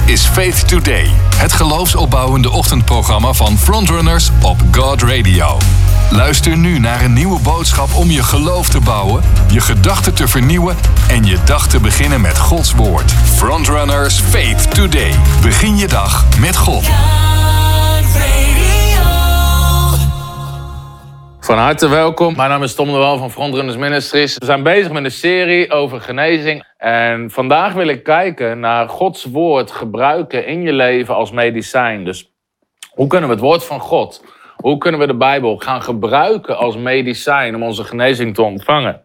is Faith Today, het geloofsopbouwende ochtendprogramma van Frontrunners op God Radio. Luister nu naar een nieuwe boodschap om je geloof te bouwen, je gedachten te vernieuwen en je dag te beginnen met Gods woord. Frontrunners Faith Today. Begin je dag met God. Van harte welkom. Mijn naam is Tom de Waal van Frontrunners Ministries. We zijn bezig met een serie over genezing. En vandaag wil ik kijken naar Gods woord gebruiken in je leven als medicijn. Dus hoe kunnen we het woord van God, hoe kunnen we de Bijbel gaan gebruiken als medicijn om onze genezing te ontvangen?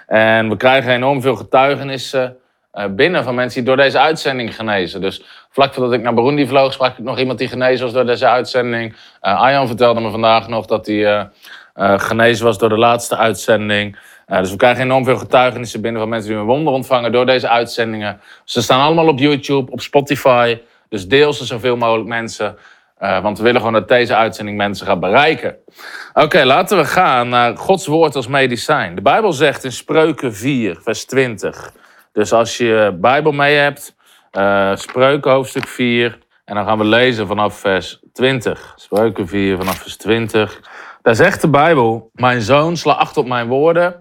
En we krijgen enorm veel getuigenissen binnen van mensen die door deze uitzending genezen. Dus vlak voordat ik naar Burundi vloog, sprak ik nog iemand die genezen was door deze uitzending. Arjan vertelde me vandaag nog dat hij genezen was door de laatste uitzending. Dus we krijgen enorm veel getuigenissen binnen van mensen die een wonder ontvangen door deze uitzendingen. Ze staan allemaal op YouTube, op Spotify. Dus deel ze zoveel mogelijk mensen. Want we willen gewoon dat deze uitzending mensen gaat bereiken. Oké, laten we gaan naar Gods woord als medicijn. De Bijbel zegt in Spreuken 4, vers 20. Dus als je Bijbel mee hebt, Spreuken hoofdstuk 4. En dan gaan we lezen vanaf vers 20. Spreuken 4 vanaf vers 20. Daar zegt de Bijbel: mijn zoon, sla acht op mijn woorden.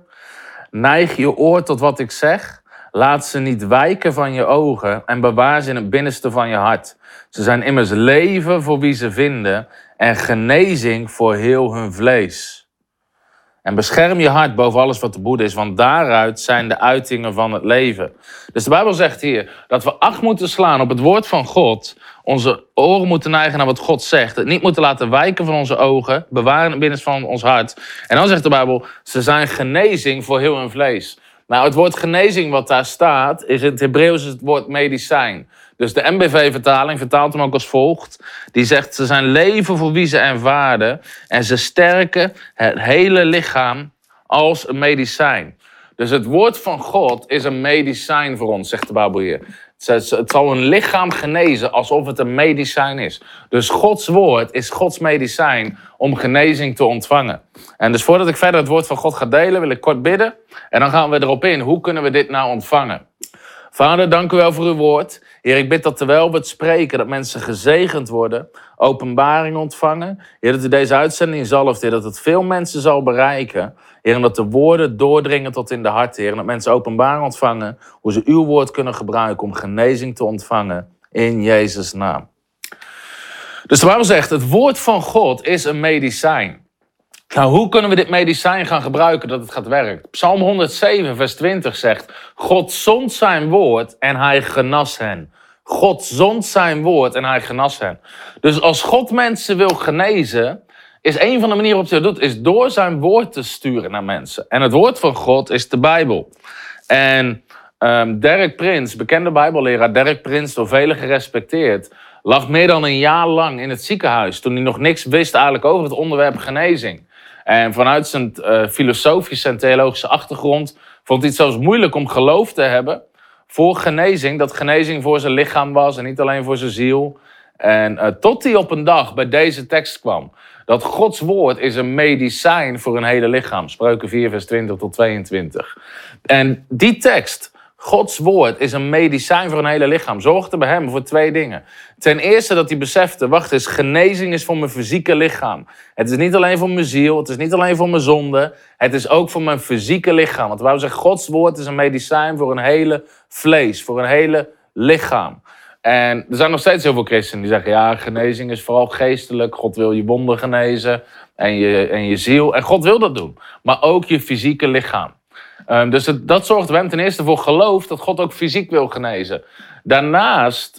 Neig je oor tot wat ik zeg. Laat ze niet wijken van je ogen en bewaar ze in het binnenste van je hart. Ze zijn immers leven voor wie ze vinden en genezing voor heel hun vlees. En bescherm je hart boven alles wat te boete is, want daaruit zijn de uitingen van het leven. Dus de Bijbel zegt hier dat we acht moeten slaan op het woord van God, onze oren moeten neigen naar wat God zegt, het niet moeten laten wijken van onze ogen, bewaren het binnenste van ons hart. En dan zegt de Bijbel, ze zijn genezing voor heel hun vlees. Nou, het woord genezing wat daar staat, is in het Hebreeuws het woord medicijn. Dus de MBV-vertaling vertaalt hem ook als volgt. Die zegt, ze zijn leven voor wie ze ervaren en ze sterken het hele lichaam als een medicijn. Dus het woord van God is een medicijn voor ons, zegt de Bijbel hier. Het zal een lichaam genezen alsof het een medicijn is. Dus Gods woord is Gods medicijn om genezing te ontvangen. En dus voordat ik verder het woord van God ga delen, wil ik kort bidden. En dan gaan we erop in. Hoe kunnen we dit nou ontvangen? Vader, dank u wel voor uw woord. Heer, ik bid dat terwijl we het spreken, dat mensen gezegend worden, openbaring ontvangen. Heer, dat u deze uitzending zalft, Heer, dat het veel mensen zal bereiken. Heer, en dat de woorden doordringen tot in de hart, Heer. En dat mensen openbaring ontvangen, hoe ze uw woord kunnen gebruiken om genezing te ontvangen in Jezus' naam. Dus de Bijbel zegt, het woord van God is een medicijn. Nou, hoe kunnen we dit medicijn gaan gebruiken dat het gaat werken? Psalm 107, vers 20 zegt, God zond zijn woord en hij genas hen. God zond zijn woord en hij genas hen. Dus als God mensen wil genezen, is een van de manieren waarop hij dat doet, is door zijn woord te sturen naar mensen. En het woord van God is de Bijbel. En Derek Prince, bekende Bijbelleraar Derek Prince, door velen gerespecteerd, lag meer dan een jaar lang in het ziekenhuis toen hij nog niks wist eigenlijk over het onderwerp genezing. En vanuit zijn filosofische en theologische achtergrond vond hij het zelfs moeilijk om geloof te hebben voor genezing. Dat genezing voor zijn lichaam was en niet alleen voor zijn ziel. En tot hij op een dag bij deze tekst kwam. Dat Gods woord is een medicijn voor een hele lichaam. Spreuken 4 vers 20 tot 22. En die tekst, Gods woord is een medicijn voor een hele lichaam, zorgde bij hem voor twee dingen. Ten eerste dat hij besefte, wacht eens, genezing is voor mijn fysieke lichaam. Het is niet alleen voor mijn ziel, het is niet alleen voor mijn zonde, het is ook voor mijn fysieke lichaam. Want wij zeggen, Gods woord is een medicijn voor een hele vlees, voor een hele lichaam. En er zijn nog steeds heel veel christenen die zeggen, ja, genezing is vooral geestelijk. God wil je wonden genezen en je ziel. En God wil dat doen, maar ook je fysieke lichaam. Dus dat zorgt bij hem ten eerste voor geloof dat God ook fysiek wil genezen. Daarnaast,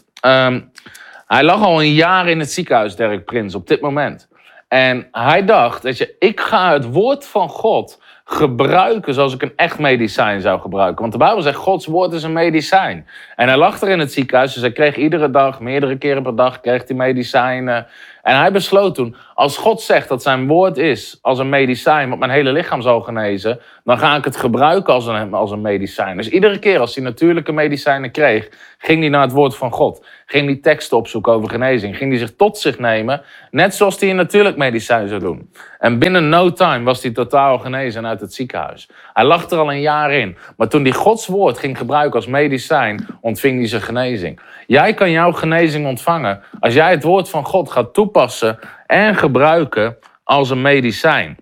hij lag al een jaar in het ziekenhuis, Derek Prince, op dit moment. En hij dacht, weet je, ik ga het woord van God gebruiken zoals ik een echt medicijn zou gebruiken. Want de Bijbel zegt, Gods woord is een medicijn. En hij lag er in het ziekenhuis, dus hij kreeg iedere dag, meerdere keren per dag, kreeg hij medicijnen. En hij besloot toen, als God zegt dat zijn woord is als een medicijn wat mijn hele lichaam zal genezen, dan ga ik het gebruiken als een medicijn. Dus iedere keer als hij natuurlijke medicijnen kreeg, ging hij naar het woord van God. Ging hij teksten opzoeken over genezing. Ging hij zich tot zich nemen, net zoals hij een natuurlijk medicijn zou doen. En binnen no time was hij totaal genezen uit het ziekenhuis. Hij lag er al een jaar in. Maar toen hij Gods woord ging gebruiken als medicijn, ontving hij zijn genezing. Jij kan jouw genezing ontvangen als jij het woord van God gaat toepassen en gebruiken als een medicijn.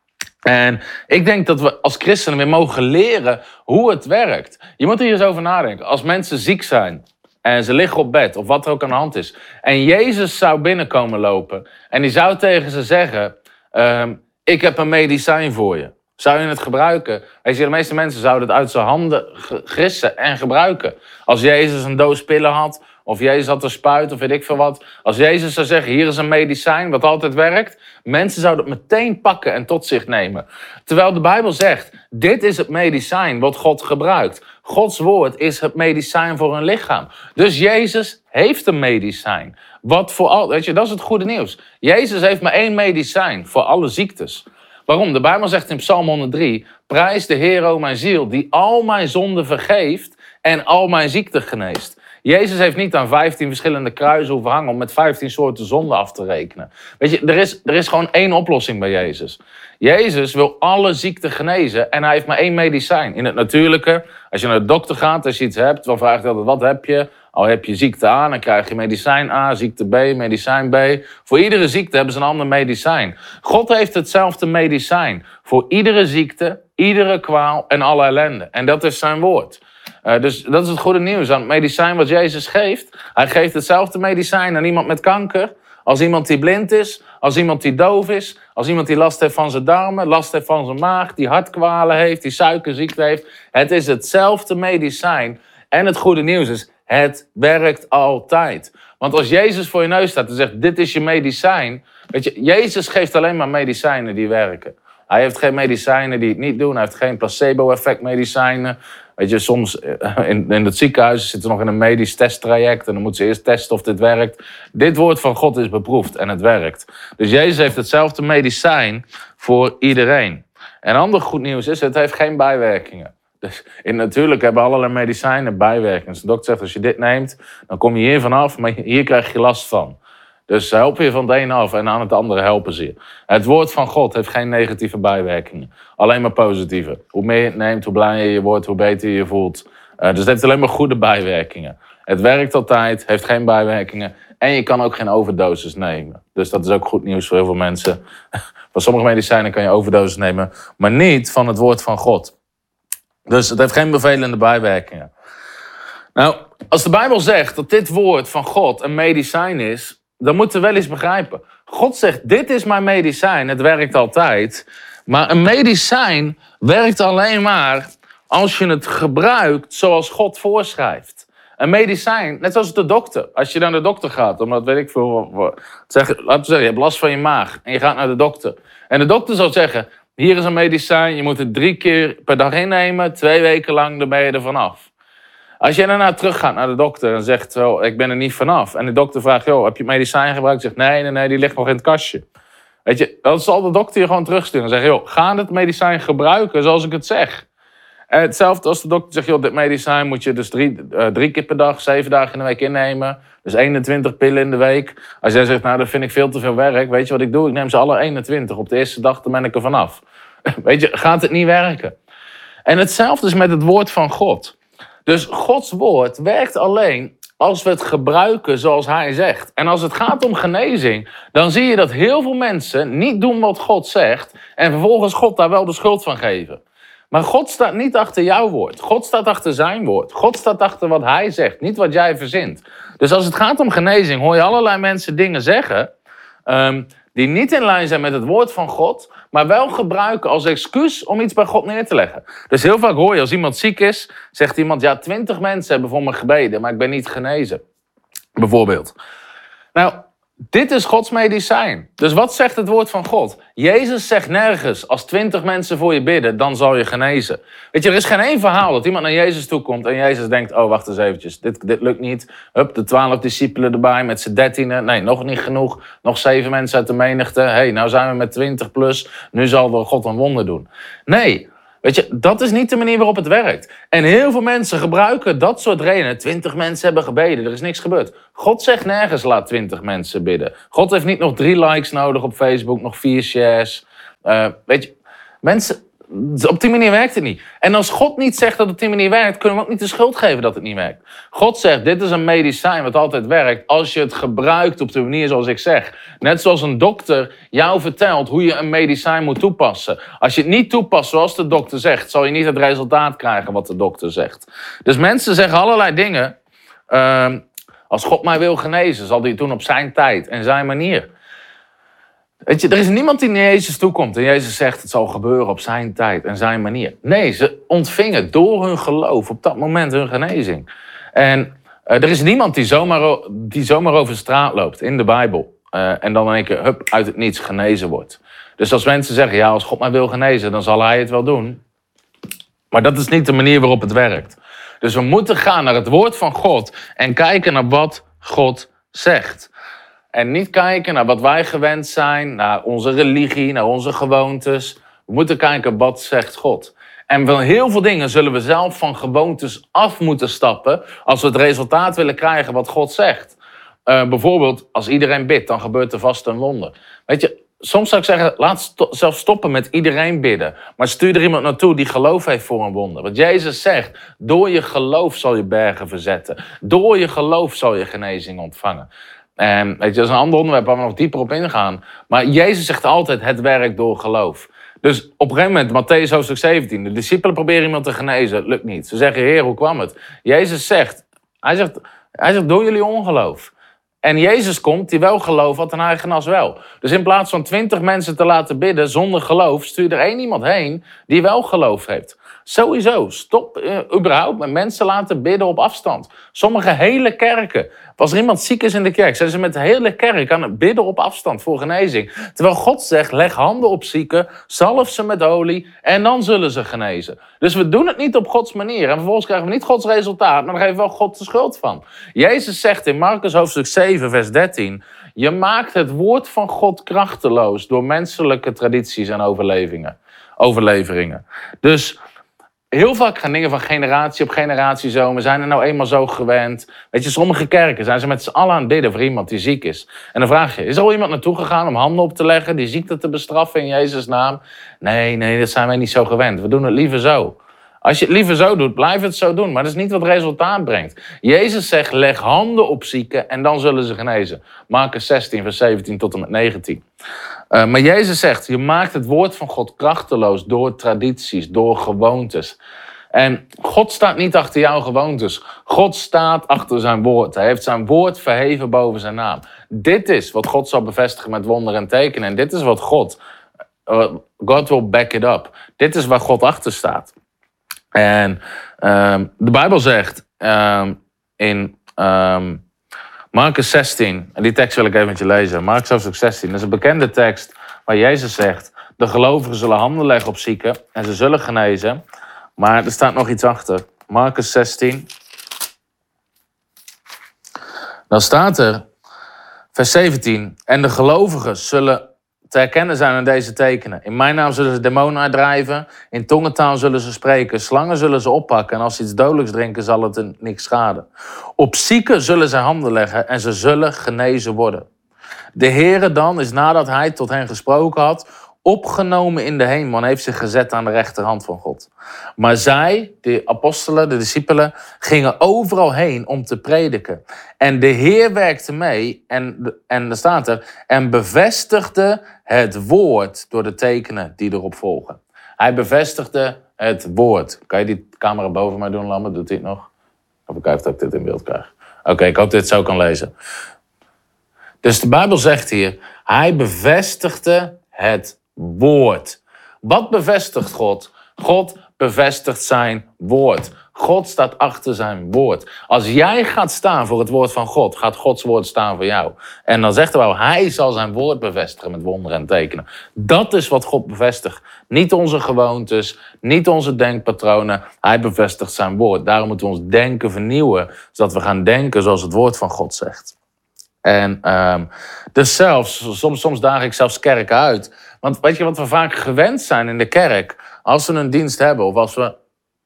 En ik denk dat we als christenen weer mogen leren hoe het werkt. Je moet er eens over nadenken. Als mensen ziek zijn en ze liggen op bed of wat er ook aan de hand is. En Jezus zou binnenkomen lopen en die zou tegen ze zeggen, ik heb een medicijn voor je. Zou je het gebruiken? Weet je, de meeste mensen zouden het uit zijn handen gissen en gebruiken. Als Jezus een doos pillen had, of Jezus had een spuit, of weet ik veel wat. Als Jezus zou zeggen, hier is een medicijn, wat altijd werkt. Mensen zouden het meteen pakken en tot zich nemen. Terwijl de Bijbel zegt, dit is het medicijn wat God gebruikt. Gods woord is het medicijn voor een lichaam. Dus Jezus heeft een medicijn. Wat voor al, weet je, dat is het goede nieuws. Jezus heeft maar één medicijn voor alle ziektes. Waarom? De Bijbel zegt in Psalm 103, prijs de Heer, o mijn ziel, die al mijn zonden vergeeft en al mijn ziekte geneest. Jezus heeft niet aan 15 verschillende kruisen hoeven hangen om met 15 soorten zonden af te rekenen. Weet je, er is gewoon één oplossing bij Jezus. Jezus wil alle ziekten genezen en hij heeft maar één medicijn. In het natuurlijke, als je naar de dokter gaat, als je iets hebt, dan vraagt hij altijd, wat heb je? Al heb je ziekte A, dan krijg je medicijn A, ziekte B, medicijn B. Voor iedere ziekte hebben ze een ander medicijn. God heeft hetzelfde medicijn voor iedere ziekte, iedere kwaal en alle ellende. En dat is zijn woord. Dus dat is het goede nieuws aan het medicijn wat Jezus geeft. Hij geeft hetzelfde medicijn aan iemand met kanker, als iemand die blind is, als iemand die doof is, als iemand die last heeft van zijn darmen, last heeft van zijn maag, die hartkwalen heeft, die suikerziekte heeft. Het is hetzelfde medicijn. En het goede nieuws is, het werkt altijd. Want als Jezus voor je neus staat en zegt, dit is je medicijn. Weet je, Jezus geeft alleen maar medicijnen die werken. Hij heeft geen medicijnen die het niet doen. Hij heeft geen placebo-effect medicijnen. Weet je, soms in het ziekenhuis zitten ze nog in een medisch testtraject. En dan moeten ze eerst testen of dit werkt. Dit woord van God is beproefd en het werkt. Dus Jezus heeft hetzelfde medicijn voor iedereen. En ander goed nieuws is, het heeft geen bijwerkingen. Dus natuurlijk hebben allerlei medicijnen bijwerkingen. Dus de dokter zegt, als je dit neemt, dan kom je hier vanaf, maar hier krijg je last van. Dus ze helpen je van het ene af en aan het andere helpen ze je. Het woord van God heeft geen negatieve bijwerkingen. Alleen maar positieve. Hoe meer je het neemt, hoe blijer je wordt, hoe beter je je voelt. Dus het heeft alleen maar goede bijwerkingen. Het werkt altijd, heeft geen bijwerkingen. En je kan ook geen overdoses nemen. Dus dat is ook goed nieuws voor heel veel mensen. Van sommige medicijnen kan je overdoses nemen, maar niet van het woord van God. Dus het heeft geen bevelende bijwerkingen. Nou, als de Bijbel zegt dat dit woord van God een medicijn is, dan moeten we wel eens begrijpen. God zegt, dit is mijn medicijn, het werkt altijd. Maar een medicijn werkt alleen maar als je het gebruikt zoals God voorschrijft. Een medicijn, net zoals de dokter. Als je naar de dokter gaat, omdat weet ik veel, laten we zeggen, je hebt last van je maag en je gaat naar de dokter. En de dokter zal zeggen, hier is een medicijn, je moet het 3 keer per dag innemen, 2 weken lang, dan ben je er vanaf. Als je daarna teruggaat naar de dokter en zegt, ik ben er niet vanaf. En de dokter vraagt, heb je het medicijn gebruikt? Zegt, nee, die ligt nog in het kastje. Weet je, dan zal de dokter je gewoon terugsturen en zeggen, ga het medicijn gebruiken zoals ik het zeg. En hetzelfde als de dokter zegt, dit medicijn moet je dus 3 keer per dag, 7 dagen in de week innemen. Dus 21 pillen in de week. Als jij zegt, dat vind ik veel te veel werk. Weet je wat ik doe? Ik neem ze alle 21. Op de eerste dag dan ben ik er vanaf. Weet je, gaat het niet werken. En hetzelfde is met het woord van God. Dus Gods woord werkt alleen als we het gebruiken zoals hij zegt. En als het gaat om genezing, dan zie je dat heel veel mensen niet doen wat God zegt en vervolgens God daar wel de schuld van geven. Maar God staat niet achter jouw woord. God staat achter zijn woord. God staat achter wat hij zegt, niet wat jij verzint. Dus als het gaat om genezing, hoor je allerlei mensen dingen zeggen die niet in lijn zijn met het woord van God, maar wel gebruiken als excuus om iets bij God neer te leggen. Dus heel vaak hoor je, als iemand ziek is, zegt iemand, 20 mensen hebben voor me gebeden, maar ik ben niet genezen. Bijvoorbeeld. Nou, dit is Gods medicijn. Dus wat zegt het woord van God? Jezus zegt nergens, als 20 mensen voor je bidden, dan zal je genezen. Weet je, er is geen één verhaal dat iemand naar Jezus toe komt en Jezus denkt, wacht eens eventjes, dit lukt niet. Hup, de 12 discipelen erbij met z'n 13. Nee, nog niet genoeg. Nog 7 mensen uit de menigte. Nou zijn we met 20 plus. Nu zal God een wonder doen. Nee, Weet je, dat is niet de manier waarop het werkt. En heel veel mensen gebruiken dat soort redenen. 20 mensen hebben gebeden, er is niks gebeurd. God zegt nergens laat 20 mensen bidden. God heeft niet nog 3 likes nodig op Facebook, nog 4 shares. Weet je, mensen, op die manier werkt het niet. En als God niet zegt dat het op die manier werkt, kunnen we ook niet de schuld geven dat het niet werkt. God zegt, dit is een medicijn wat altijd werkt als je het gebruikt op de manier zoals ik zeg. Net zoals een dokter jou vertelt hoe je een medicijn moet toepassen. Als je het niet toepast zoals de dokter zegt, zal je niet het resultaat krijgen wat de dokter zegt. Dus mensen zeggen allerlei dingen. Als God mij wil genezen, zal hij het doen op zijn tijd en zijn manier. Weet je, er is niemand die naar Jezus toekomt en Jezus zegt het zal gebeuren op zijn tijd en zijn manier. Nee, ze ontvingen door hun geloof op dat moment hun genezing. En er is niemand die zomaar over de straat loopt in de Bijbel en dan in één keer uit het niets genezen wordt. Dus als mensen zeggen, ja, als God mij wil genezen, dan zal hij het wel doen. Maar dat is niet de manier waarop het werkt. Dus we moeten gaan naar het woord van God en kijken naar wat God zegt. En niet kijken naar wat wij gewend zijn, naar onze religie, naar onze gewoontes. We moeten kijken, wat zegt God? En van heel veel dingen zullen we zelf van gewoontes af moeten stappen als we het resultaat willen krijgen wat God zegt. Bijvoorbeeld, als iedereen bidt, dan gebeurt er vast een wonder. Weet je, soms zou ik zeggen, laat zelf stoppen met iedereen bidden. Maar stuur er iemand naartoe die geloof heeft voor een wonder. Want Jezus zegt, door je geloof zal je bergen verzetten. Door je geloof zal je genezing ontvangen. En weet je, dat is een ander onderwerp waar we nog dieper op ingaan. Maar Jezus zegt altijd, het werkt door geloof. Dus op een gegeven moment, Mattheüs hoofdstuk 17, de discipelen proberen iemand te genezen, het lukt niet. Ze zeggen, Heer, hoe kwam het? Jezus zegt, hij zegt door jullie ongeloof. En Jezus komt, die wel geloof had en hij genas wel. Dus in plaats van 20 mensen te laten bidden zonder geloof, stuur er 1 iemand heen die wel geloof heeft. Sowieso, stop überhaupt met mensen laten bidden op afstand. Sommige hele kerken, als er iemand ziek is in de kerk, zijn ze met de hele kerk aan het bidden op afstand voor genezing. Terwijl God zegt, leg handen op zieken, zalf ze met olie en dan zullen ze genezen. Dus we doen het niet op Gods manier en vervolgens krijgen we niet Gods resultaat, maar daar geven we wel God de schuld van. Jezus zegt in Marcus hoofdstuk 7 vers 13, je maakt het woord van God krachteloos door menselijke tradities en overleveringen. Dus heel vaak gaan dingen van generatie op generatie zo. We zijn er nou eenmaal zo gewend. Weet je, sommige kerken zijn ze met z'n allen aan het bidden voor iemand die ziek is. En dan vraag je, is er al iemand naartoe gegaan om handen op te leggen, die ziekte te bestraffen in Jezus' naam? Nee, dat zijn wij niet zo gewend. We doen het liever zo. Als je het liever zo doet, blijf het zo doen. Maar dat is niet wat resultaat brengt. Jezus zegt, leg handen op zieken en dan zullen ze genezen. Marcus 16, vers 17 tot en met 19. Maar Jezus zegt, je maakt het woord van God krachteloos door tradities, door gewoontes. En God staat niet achter jouw gewoontes. God staat achter zijn woord. Hij heeft zijn woord verheven boven zijn naam. Dit is wat God zal bevestigen met wonderen en tekenen. En dit is wat God will back it up. Dit is waar God achter staat. En de Bijbel zegt in Marcus 16, en die tekst wil ik even met je lezen. Marcus hoofdstuk 16, dat is een bekende tekst waar Jezus zegt, de gelovigen zullen handen leggen op zieken en ze zullen genezen. Maar er staat nog iets achter. Marcus 16. Dan staat er, vers 17, en de gelovigen zullen te herkennen zijn aan deze tekenen. In mijn naam zullen ze demonen uitdrijven. In tongentaal zullen ze spreken. Slangen zullen ze oppakken. En als ze iets dodelijks drinken, zal het er niks schaden. Op zieken zullen ze handen leggen en ze zullen genezen worden. De Heere dan is nadat hij tot hen gesproken had, opgenomen in de hemel en heeft zich gezet aan de rechterhand van God. Maar zij, de apostelen, de discipelen, gingen overal heen om te prediken. En de Heer werkte mee en er staat er, en bevestigde het woord door de tekenen die erop volgen. Hij bevestigde het woord. Kan je die camera boven mij doen, Lambert? Doet hij het nog? Even kijken of ik dit in beeld krijg. Oké, ik hoop dat je het zo kan lezen. Dus de Bijbel zegt hier, hij bevestigde het woord. Wat bevestigt God? God bevestigt zijn woord. God staat achter zijn woord. Als jij gaat staan voor het woord van God, gaat Gods woord staan voor jou. En dan zegt de Bijbel, hij zal zijn woord bevestigen met wonderen en tekenen. Dat is wat God bevestigt. Niet onze gewoontes, niet onze denkpatronen. Hij bevestigt zijn woord. Daarom moeten we ons denken vernieuwen, zodat we gaan denken zoals het woord van God zegt. En dus zelfs, soms daag ik zelfs kerken uit. Want weet je wat we vaak gewend zijn in de kerk? Als we een dienst hebben of als we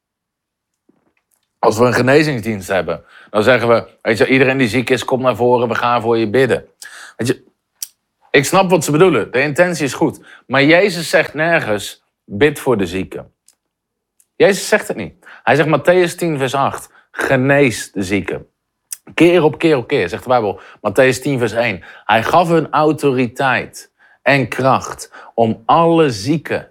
een genezingsdienst hebben, dan zeggen we, weet je, iedereen die ziek is, kom naar voren, we gaan voor je bidden. Weet je, ik snap wat ze bedoelen, de intentie is goed. Maar Jezus zegt nergens, bid voor de zieken. Jezus zegt het niet. Hij zegt Mattheüs 10 vers 8, genees de zieken. Keer op keer, zegt de Bijbel. Mattheüs 10 vers 1. Hij gaf hun autoriteit en kracht om alle zieken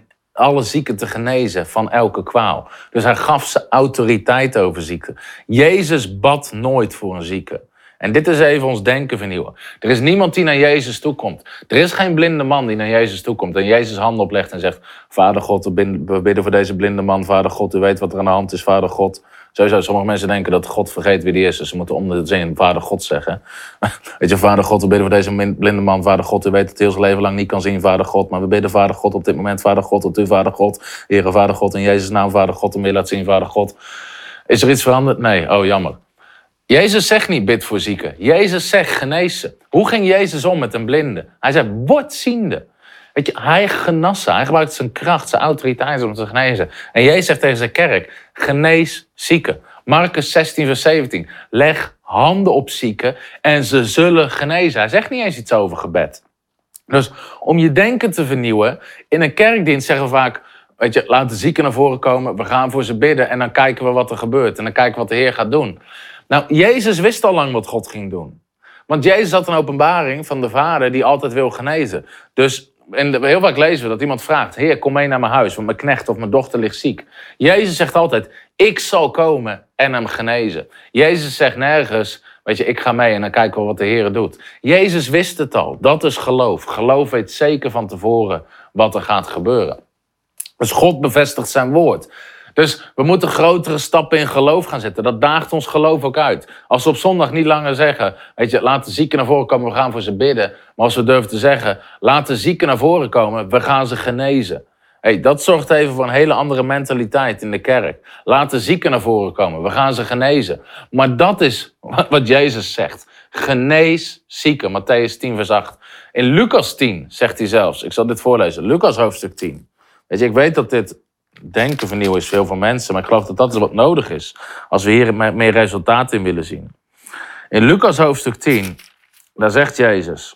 te genezen van elke kwaal. Dus hij gaf ze autoriteit over ziekte. Jezus bad nooit voor een zieke. En dit is even ons denken vernieuwen. Er is niemand die naar Jezus toekomt. Er is geen blinde man die naar Jezus toekomt en Jezus handen oplegt en zegt, Vader God, we bidden voor deze blinde man. Vader God, u weet wat er aan de hand is, Vader God. Sowieso, sommige mensen denken dat God vergeet wie die is. Dus ze moeten om de zin Vader God zeggen. Weet je, Vader God, we bidden voor deze blinde man. Vader God, u weet dat hij heel zijn leven lang niet kan zien, Vader God. Maar we bidden, Vader God, op dit moment, Vader God, tot u, Vader God. Heere, Vader God, in Jezus' naam, Vader God, om je laat zien, Vader God. Is er iets veranderd? Nee, oh jammer. Jezus zegt niet bid voor zieken. Jezus zegt genees ze. Hoe ging Jezus om met een blinde? Hij zei, word ziende. Weet je, hij genas ze. Hij gebruikt zijn kracht, zijn autoriteit om te genezen. En Jezus zegt tegen zijn kerk, genees zieken. Marcus 16 vers 17. Leg handen op zieken en ze zullen genezen. Hij zegt niet eens iets over gebed. Dus om je denken te vernieuwen, in een kerkdienst zeggen we vaak, weet je, laat de zieken naar voren komen, we gaan voor ze bidden en dan kijken we wat er gebeurt. En dan kijken we wat de Heer gaat doen. Nou, Jezus wist al lang wat God ging doen. Want Jezus had een openbaring van de Vader die altijd wil genezen. Dus heel vaak lezen we dat iemand vraagt, Heer, kom mee naar mijn huis, want mijn knecht of mijn dochter ligt ziek. Jezus zegt altijd, ik zal komen en hem genezen. Jezus zegt nergens, weet je, ik ga mee en dan kijken we wat de Heer doet. Jezus wist het al, dat is geloof. Geloof weet zeker van tevoren wat er gaat gebeuren. Dus God bevestigt zijn woord. Dus we moeten grotere stappen in geloof gaan zetten. Dat daagt ons geloof ook uit. Als we op zondag niet langer zeggen, weet je, laat de zieken naar voren komen, we gaan voor ze bidden. Maar als we durven te zeggen, laat de zieken naar voren komen, we gaan ze genezen. Hey, dat zorgt even voor een hele andere mentaliteit in de kerk. Laat de zieken naar voren komen, we gaan ze genezen. Maar dat is wat Jezus zegt. Genees zieken, Mattheüs 10 vers 8. In Lucas 10 zegt hij zelfs, ik zal dit voorlezen, Lucas hoofdstuk 10. Weet je, ik weet dat dit denken vernieuwen is voor heel veel mensen, maar ik geloof dat dat is wat nodig is als we hier meer resultaten in willen zien. In Lucas hoofdstuk 10, daar zegt Jezus,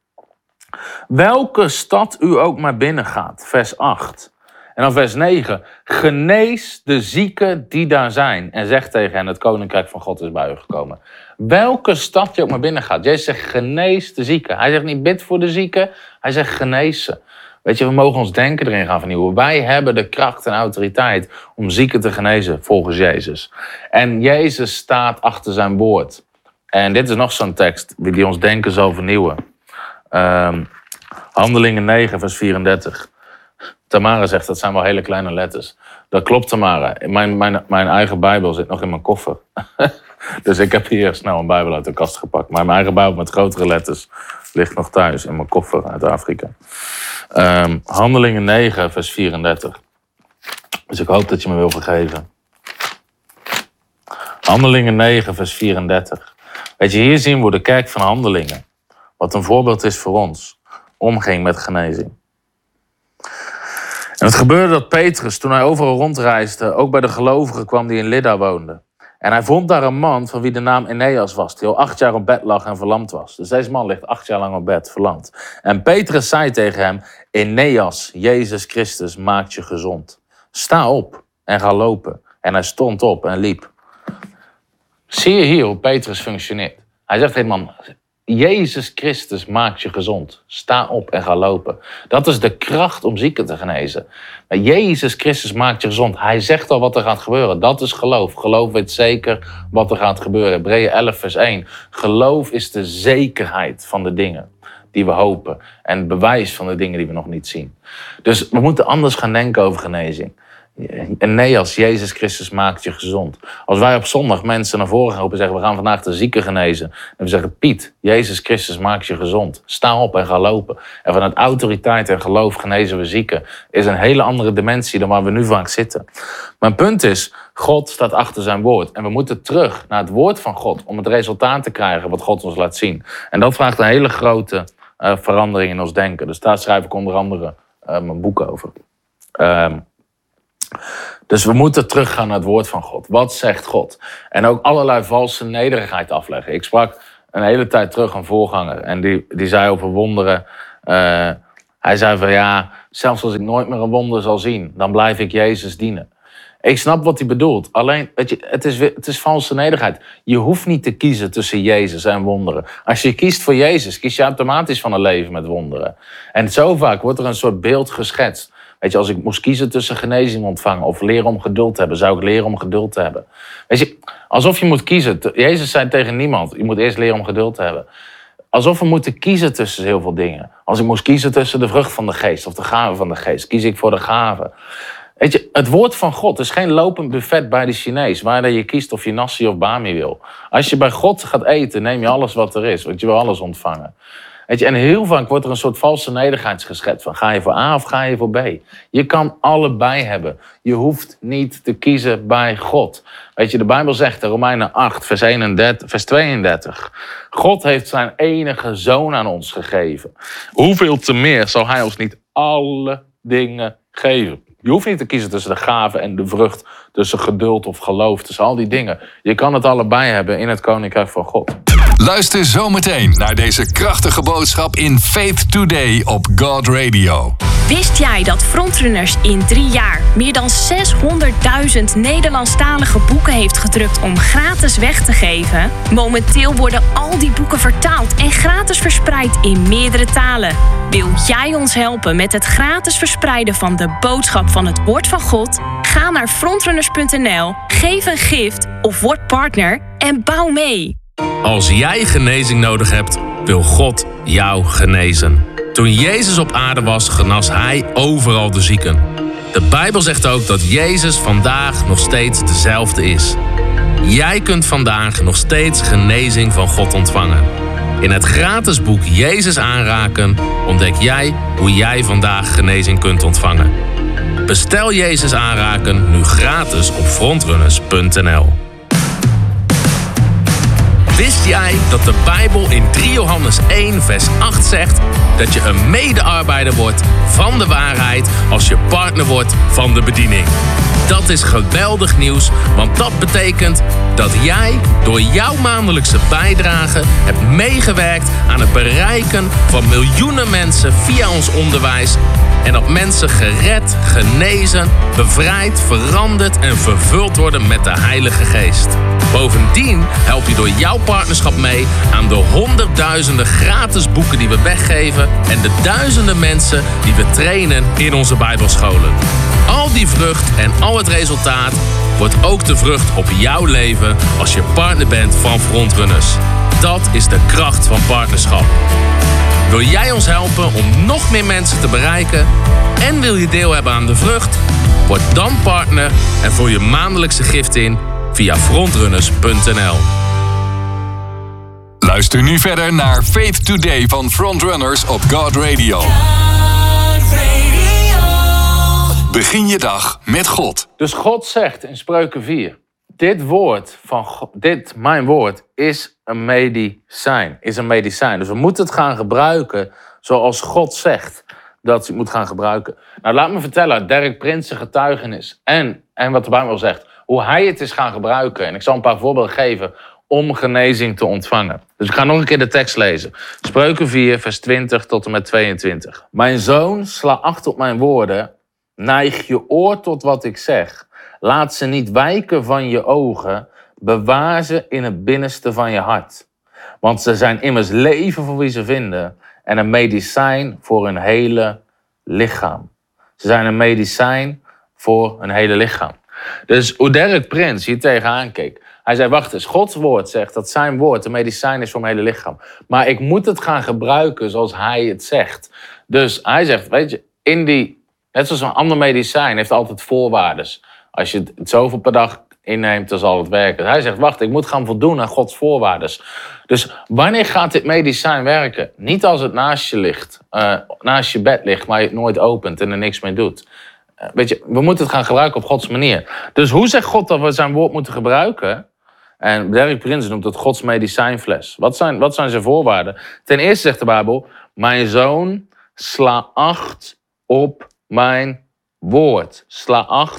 welke stad u ook maar binnengaat, vers 8. En dan vers 9, genees de zieken die daar zijn en zeg tegen hen, het koninkrijk van God is bij u gekomen. Welke stad je ook maar binnengaat, Jezus zegt genees de zieken. Hij zegt niet bid voor de zieken, hij zegt genees ze. Weet je, we mogen ons denken erin gaan vernieuwen. Wij hebben de kracht en autoriteit om zieken te genezen volgens Jezus. En Jezus staat achter zijn woord. En dit is nog zo'n tekst die ons denken zal vernieuwen. Handelingen 9 vers 34. Tamara zegt, dat zijn wel hele kleine letters. Dat klopt, Tamara. Mijn eigen Bijbel zit nog in mijn koffer. Dus ik heb hier snel een Bijbel uit de kast gepakt. Maar mijn eigen Bijbel met grotere letters ligt nog thuis in mijn koffer uit Afrika. Handelingen 9, vers 34. Dus ik hoop dat je me wil vergeven. Handelingen 9, vers 34. Weet je, hier zien we de kerk van Handelingen, wat een voorbeeld is voor ons, omging met genezing. En het gebeurde dat Petrus, toen hij overal rondreisde, ook bij de gelovigen kwam die in Lydda woonden. En hij vond daar een man van wie de naam Eneas was, die al 8 jaar op bed lag en verlamd was. Dus deze man ligt 8 jaar lang op bed, verlamd. En Petrus zei tegen hem, Eneas, Jezus Christus maakt je gezond. Sta op en ga lopen. En hij stond op en liep. Zie je hier hoe Petrus functioneert? Hij zegt, hey man, Jezus Christus maakt je gezond. Sta op en ga lopen. Dat is de kracht om zieken te genezen. Maar Jezus Christus maakt je gezond. Hij zegt al wat er gaat gebeuren. Dat is geloof. Geloof weet zeker wat er gaat gebeuren. Hebreeën 11 vers 1. Geloof is de zekerheid van de dingen die we hopen. En het bewijs van de dingen die we nog niet zien. Dus we moeten anders gaan denken over genezing. Eneas, Jezus Christus maakt je gezond. Als wij op zondag mensen naar voren gaan en zeggen, we gaan vandaag de zieken genezen. En we zeggen, Piet, Jezus Christus maakt je gezond. Sta op en ga lopen. En vanuit autoriteit en geloof genezen we zieken. Is een hele andere dimensie dan waar we nu vaak zitten. Mijn punt is, God staat achter zijn woord. En we moeten terug naar het woord van God om het resultaat te krijgen wat God ons laat zien. En dat vraagt een hele grote verandering in ons denken. Dus daar schrijf ik onder andere mijn boek over. Dus we moeten teruggaan naar het woord van God. Wat zegt God? En ook allerlei valse nederigheid afleggen. Ik sprak een hele tijd terug een voorganger. En die zei over wonderen. Hij zei van ja, zelfs als ik nooit meer een wonder zal zien, dan blijf ik Jezus dienen. Ik snap wat hij bedoelt. Alleen, weet je, het is valse nederigheid. Je hoeft niet te kiezen tussen Jezus en wonderen. Als je kiest voor Jezus, kies je automatisch van een leven met wonderen. En zo vaak wordt er een soort beeld geschetst. Weet je, als ik moest kiezen tussen genezing ontvangen of leren om geduld te hebben, zou ik leren om geduld te hebben. Weet je, alsof je moet kiezen. Jezus zei tegen niemand, je moet eerst leren om geduld te hebben. Alsof we moeten kiezen tussen heel veel dingen. Als ik moest kiezen tussen de vrucht van de geest of de gave van de geest, kies ik voor de gave. Weet je, het woord van God is geen lopend buffet bij de Chinees, waar je kiest of je nasi of bami wil. Als je bij God gaat eten, neem je alles wat er is, want je wil alles ontvangen. Weet je, en heel vaak wordt er een soort valse nederigheid geschetst van ga je voor A of ga je voor B. Je kan allebei hebben. Je hoeft niet te kiezen bij God. Weet je, de Bijbel zegt in Romeinen 8, vers 32. God heeft zijn enige zoon aan ons gegeven. Hoeveel te meer zal hij ons niet alle dingen geven? Je hoeft niet te kiezen tussen de gave en de vrucht, tussen geduld of geloof, tussen al die dingen. Je kan het allebei hebben in het Koninkrijk van God. Luister zometeen naar deze krachtige boodschap in Faith Today op God Radio. Wist jij dat Frontrunners in 3 jaar meer dan 600.000 Nederlandstalige boeken heeft gedrukt om gratis weg te geven? Momenteel worden al die boeken vertaald en gratis verspreid in meerdere talen. Wil jij ons helpen met het gratis verspreiden van de boodschap van het woord van God? Ga naar frontrunners.nl, geef een gift of word partner en bouw mee. Als jij genezing nodig hebt, wil God jou genezen. Toen Jezus op aarde was, genas hij overal de zieken. De Bijbel zegt ook dat Jezus vandaag nog steeds dezelfde is. Jij kunt vandaag nog steeds genezing van God ontvangen. In het gratis boek Jezus aanraken ontdek jij hoe jij vandaag genezing kunt ontvangen. Bestel Jezus aanraken nu gratis op frontrunners.nl. Wist jij dat de Bijbel in 3 Johannes 1 vers 8 zegt dat je een medearbeider wordt van de waarheid als je partner wordt van de bediening? Dat is geweldig nieuws, want dat betekent dat jij door jouw maandelijkse bijdrage hebt meegewerkt aan het bereiken van miljoenen mensen via ons onderwijs en dat mensen gered, genezen, bevrijd, veranderd en vervuld worden met de Heilige Geest. Bovendien help je door jouw partnerschap mee aan de honderdduizenden gratis boeken die we weggeven en de duizenden mensen die we trainen in onze Bijbelscholen. Al die vrucht en al het resultaat wordt ook de vrucht op jouw leven als je partner bent van Frontrunners. Dat is de kracht van partnerschap. Wil jij ons helpen om nog meer mensen te bereiken en wil je deel hebben aan de vrucht? Word dan partner en vul je maandelijkse gift in via frontrunners.nl. Luister nu verder naar Faith Today van Frontrunners op God Radio. Begin je dag met God. Dus God zegt in Spreuken 4... mijn woord, is een medicijn. Dus we moeten het gaan gebruiken zoals God zegt dat je het moet gaan gebruiken. Nou, laat me vertellen uit Derek Prinsen getuigenis en wat de Bijbel zegt. Hoe hij het is gaan gebruiken. En ik zal een paar voorbeelden geven om genezing te ontvangen. Dus ik ga nog een keer de tekst lezen. Spreuken 4, vers 20 tot en met 22. Mijn zoon, sla acht op mijn woorden. Neig je oor tot wat ik zeg. Laat ze niet wijken van je ogen. Bewaar ze in het binnenste van je hart. Want ze zijn immers leven voor wie ze vinden. En een medicijn voor hun hele lichaam. Ze zijn een medicijn voor hun hele lichaam. Dus hoe Derek Prins hier tegenaan keek. Hij zei, wacht eens, Gods woord zegt dat zijn woord een medicijn is voor mijn hele lichaam. Maar ik moet het gaan gebruiken zoals hij het zegt. Dus hij zegt, weet je, net zoals een ander medicijn heeft altijd voorwaardes. Als je het zoveel per dag inneemt, dan zal het werken. Hij zegt, wacht, ik moet gaan voldoen aan Gods voorwaardes. Dus wanneer gaat dit medicijn werken? Niet als het naast je ligt, naast je bed ligt, maar je het nooit opent en er niks mee doet. Weet je, we moeten het gaan gebruiken op Gods manier. Dus hoe zegt God dat we zijn woord moeten gebruiken? En Derek Prins noemt het Gods medicijnfles. Wat zijn zijn voorwaarden? Ten eerste zegt de Bijbel, mijn zoon, sla acht op mijn woord. Sla acht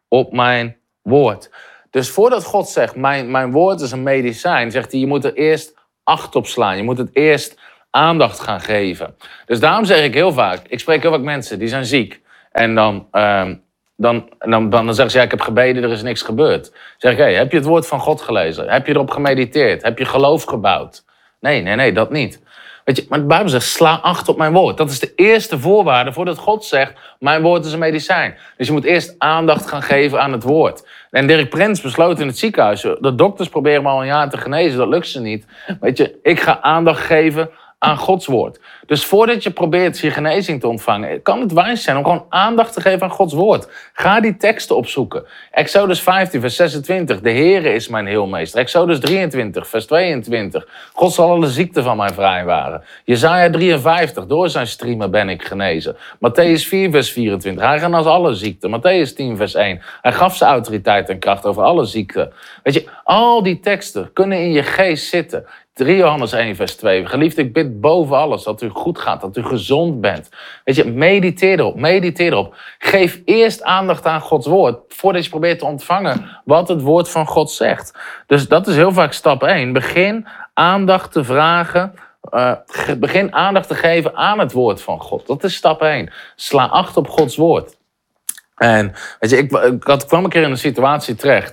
op mijn woord. Dus voordat God zegt, mijn woord is een medicijn, zegt hij, je moet er eerst acht op slaan. Je moet het eerst aandacht gaan geven. Dus daarom zeg ik heel vaak, ik spreek heel vaak mensen, die zijn ziek. En dan zeggen ze, ja, ik heb gebeden, er is niks gebeurd. Dan zeg ik, hey, heb je het woord van God gelezen? Heb je erop gemediteerd? Heb je geloof gebouwd? Nee, dat niet. Weet je, maar de Bijbel zegt, sla acht op mijn woord. Dat is de eerste voorwaarde voordat God zegt, mijn woord is een medicijn. Dus je moet eerst aandacht gaan geven aan het woord. En Dirk Prins besloot in het ziekenhuis, de dokters proberen me al een jaar te genezen, dat lukt ze niet. Weet je, ik ga aandacht geven aan Gods woord. Dus voordat je probeert je genezing te ontvangen, kan het wijs zijn om gewoon aandacht te geven aan Gods woord. Ga die teksten opzoeken. Exodus 15, vers 26, de Heere is mijn heelmeester. Exodus 23, vers 22, God zal alle ziekten van mij vrijwaren. Jesaja 53, door zijn striemen ben ik genezen. Matthäus 4, vers 24, hij genas alle ziekten. Matthäus 10, vers 1, hij gaf zijn autoriteit en kracht over alle ziekten. Weet je, al die teksten kunnen in je geest zitten. 3 Johannes 1, vers 2. Geliefd, ik bid boven alles dat u goed gaat, dat u gezond bent. Weet je, mediteer erop. Geef eerst aandacht aan Gods woord, voordat je probeert te ontvangen wat het woord van God zegt. Dus dat is heel vaak stap 1. Begin aandacht te vragen, begin aandacht te geven aan het woord van God. Dat is stap 1. Sla acht op Gods woord. En weet je, ik kwam een keer in een situatie terecht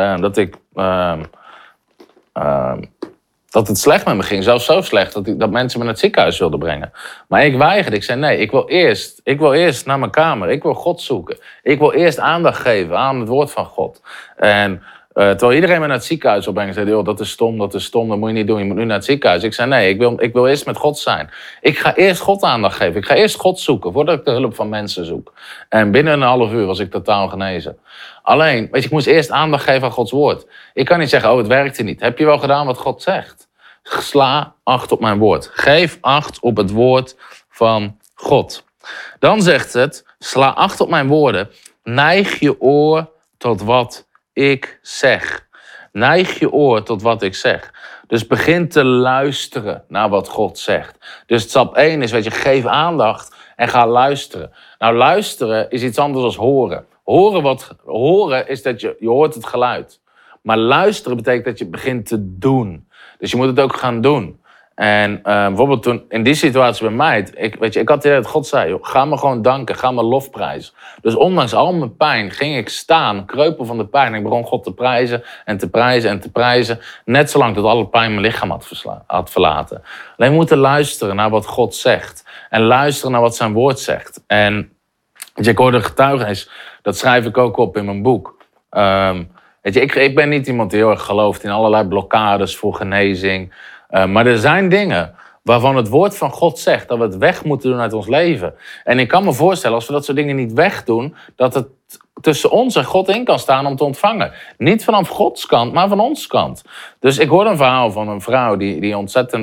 dat het slecht met me ging. Zelfs zo slecht dat mensen me naar het ziekenhuis wilden brengen. Maar ik weigerde. Ik zei nee, ik wil eerst naar mijn kamer. Ik wil God zoeken. Ik wil eerst aandacht geven aan het woord van God. En terwijl iedereen me naar het ziekenhuis wil brengen, zei hij, dat is stom, dat moet je niet doen. Je moet nu naar het ziekenhuis. Ik zei nee, ik wil eerst met God zijn. Ik ga eerst God aandacht geven. Ik ga eerst God zoeken, voordat ik de hulp van mensen zoek. En binnen een half uur was ik totaal genezen. Alleen, weet je, ik moest eerst aandacht geven aan Gods woord. Ik kan niet zeggen, het werkte niet. Heb je wel gedaan wat God zegt? Sla acht op mijn woord. Geef acht op het woord van God. Dan zegt het, sla acht op mijn woorden. Neig je oor tot wat ik zeg. Neig je oor tot wat ik zeg. Dus begin te luisteren naar wat God zegt. Dus stap 1 is, weet je, geef aandacht en ga luisteren. Nou, luisteren is iets anders dan horen. Horen is dat je hoort het geluid. Maar luisteren betekent dat je begint te doen. Dus je moet het ook gaan doen. En bijvoorbeeld toen in die situatie bij mij, ik had dat God zei, joh, ga me gewoon danken, ga me lofprijzen. Dus ondanks al mijn pijn ging ik staan, kreupel van de pijn. En ik begon God te prijzen en te prijzen en te prijzen. Net zolang tot alle pijn mijn lichaam had verlaten. Alleen we moeten luisteren naar wat God zegt. En luisteren naar wat zijn woord zegt. En weet je, ik hoorde een getuigenis, dat schrijf ik ook op in mijn boek. Weet je, ik ben niet iemand die heel erg gelooft in allerlei blokkades voor genezing. Maar er zijn dingen waarvan het woord van God zegt dat we het weg moeten doen uit ons leven. En ik kan me voorstellen, als we dat soort dingen niet wegdoen, dat het tussen ons en God in kan staan om te ontvangen. Niet vanaf Gods kant, maar van ons kant. Dus ik hoorde een verhaal van een vrouw die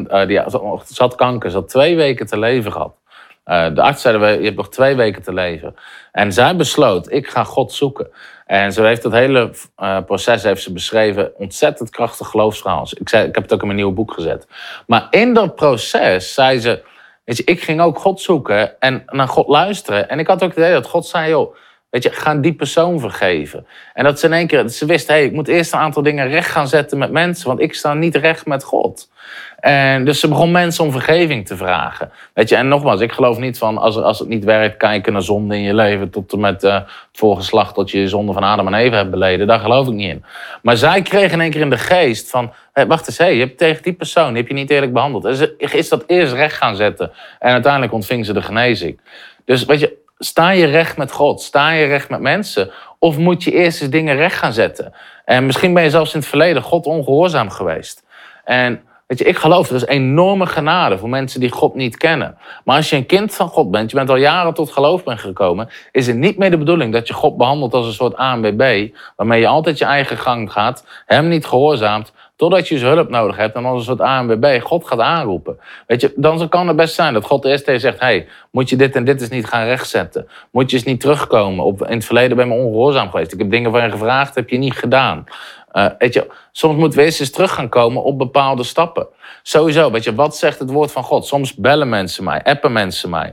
had kanker. Ze had 2 weken te leven gehad. De arts zei, je hebt nog 2 weken te leven. En zij besloot, ik ga God zoeken. En ze heeft dat hele proces heeft ze beschreven. Ontzettend krachtig geloofsverhaal. Ik heb het ook in mijn nieuwe boek gezet. Maar in dat proces zei ze, weet je, ik ging ook God zoeken en naar God luisteren. En ik had ook het idee dat God zei, joh, weet je, ga die persoon vergeven. En dat ze in één keer, ze wist, ik moet eerst een aantal dingen recht gaan zetten met mensen, want ik sta niet recht met God. En dus ze begon mensen om vergeving te vragen. Weet je, en nogmaals, ik geloof niet van, als het niet werkt, kijken naar zonde in je leven tot en met het voorgeslacht tot je zonde van Adam en Eva hebt beleden. Daar geloof ik niet in. Maar zij kreeg in één keer in de geest van, wacht eens, je hebt tegen die persoon, heb je niet eerlijk behandeld. En is dat eerst recht gaan zetten. En uiteindelijk ontving ze de genezing. Dus weet je, sta je recht met God? Sta je recht met mensen? Of moet je eerst eens dingen recht gaan zetten? En misschien ben je zelfs in het verleden God ongehoorzaam geweest. En weet je, ik geloof, er is enorme genade voor mensen die God niet kennen. Maar als je een kind van God bent, je bent al jaren tot geloof bent gekomen, is het niet meer de bedoeling dat je God behandelt als een soort ANWB, waarmee je altijd je eigen gang gaat, hem niet gehoorzaamt, totdat je zijn hulp nodig hebt en als een soort ANWB God gaat aanroepen. Weet je, dan kan het best zijn dat God eerst tegen zegt, moet je dit en dit eens niet gaan rechtzetten? Moet je eens niet terugkomen? In het verleden ben je me ongehoorzaam geweest. Ik heb dingen van je gevraagd, heb je niet gedaan. Weet je, soms moeten we eens terug gaan komen op bepaalde stappen. Sowieso, weet je, wat zegt het woord van God? Soms bellen mensen mij, appen mensen mij.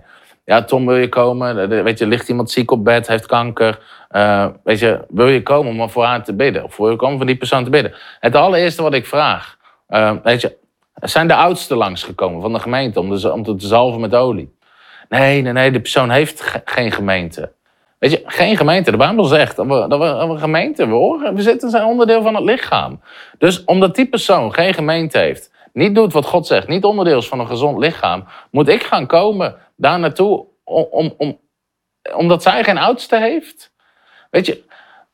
Ja, Tom, wil je komen? Weet je, ligt iemand ziek op bed, heeft kanker? Weet je, wil je komen om voor haar te bidden? Of wil je komen voor die persoon te bidden? Het allereerste wat ik vraag, weet je, zijn de oudsten langsgekomen van de gemeente om te zalven met olie? Nee, de persoon heeft geen gemeente. Weet je, geen gemeente. De Bijbel zegt dat we een gemeente, we zijn onderdeel van het lichaam. Dus omdat die persoon geen gemeente heeft, niet doet wat God zegt, niet onderdeel is van een gezond lichaam, moet ik gaan komen daar naartoe omdat zij geen oudste heeft? Weet je,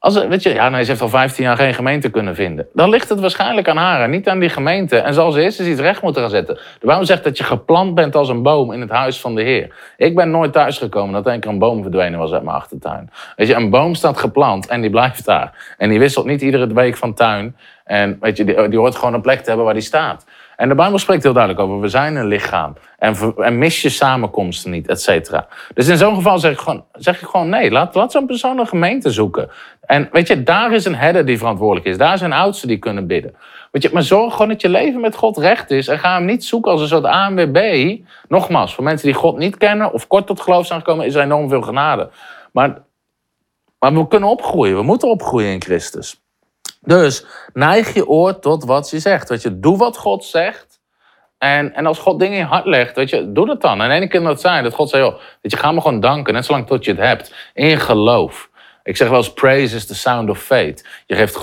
ze heeft al 15 jaar geen gemeente kunnen vinden. Dan ligt het waarschijnlijk aan haar en niet aan die gemeente. En zal ze eerst eens iets recht moeten gaan zetten. De Bijbel zegt dat je geplant bent als een boom in het huis van de Heer. Ik ben nooit thuisgekomen dat één keer een boom verdwenen was uit mijn achtertuin. Weet je, een boom staat geplant en die blijft daar. En die wisselt niet iedere week van tuin. En weet je, die hoort gewoon een plek te hebben waar die staat. En de Bijbel spreekt heel duidelijk over, we zijn een lichaam. En mis je samenkomsten niet, et cetera. Dus in zo'n geval zeg ik gewoon nee, laat zo'n persoon een gemeente zoeken. En weet je, daar is een herder die verantwoordelijk is. Daar zijn oudsten die kunnen bidden. Weet je, maar zorg gewoon dat je leven met God recht is. En ga hem niet zoeken als een soort ANWB. Nogmaals, voor mensen die God niet kennen of kort tot geloof zijn gekomen, is er enorm veel genade. Maar we kunnen opgroeien, we moeten opgroeien in Christus. Dus neig je oor tot wat je zegt. Weet je, doe wat God zegt. En als God dingen in je hart legt, weet je, doe dat dan. En één keer kan dat zijn dat God zei, joh, weet je, ga me gewoon danken, net zolang tot je het hebt. In geloof. Ik zeg wel eens, praise is the sound of faith. Je geeft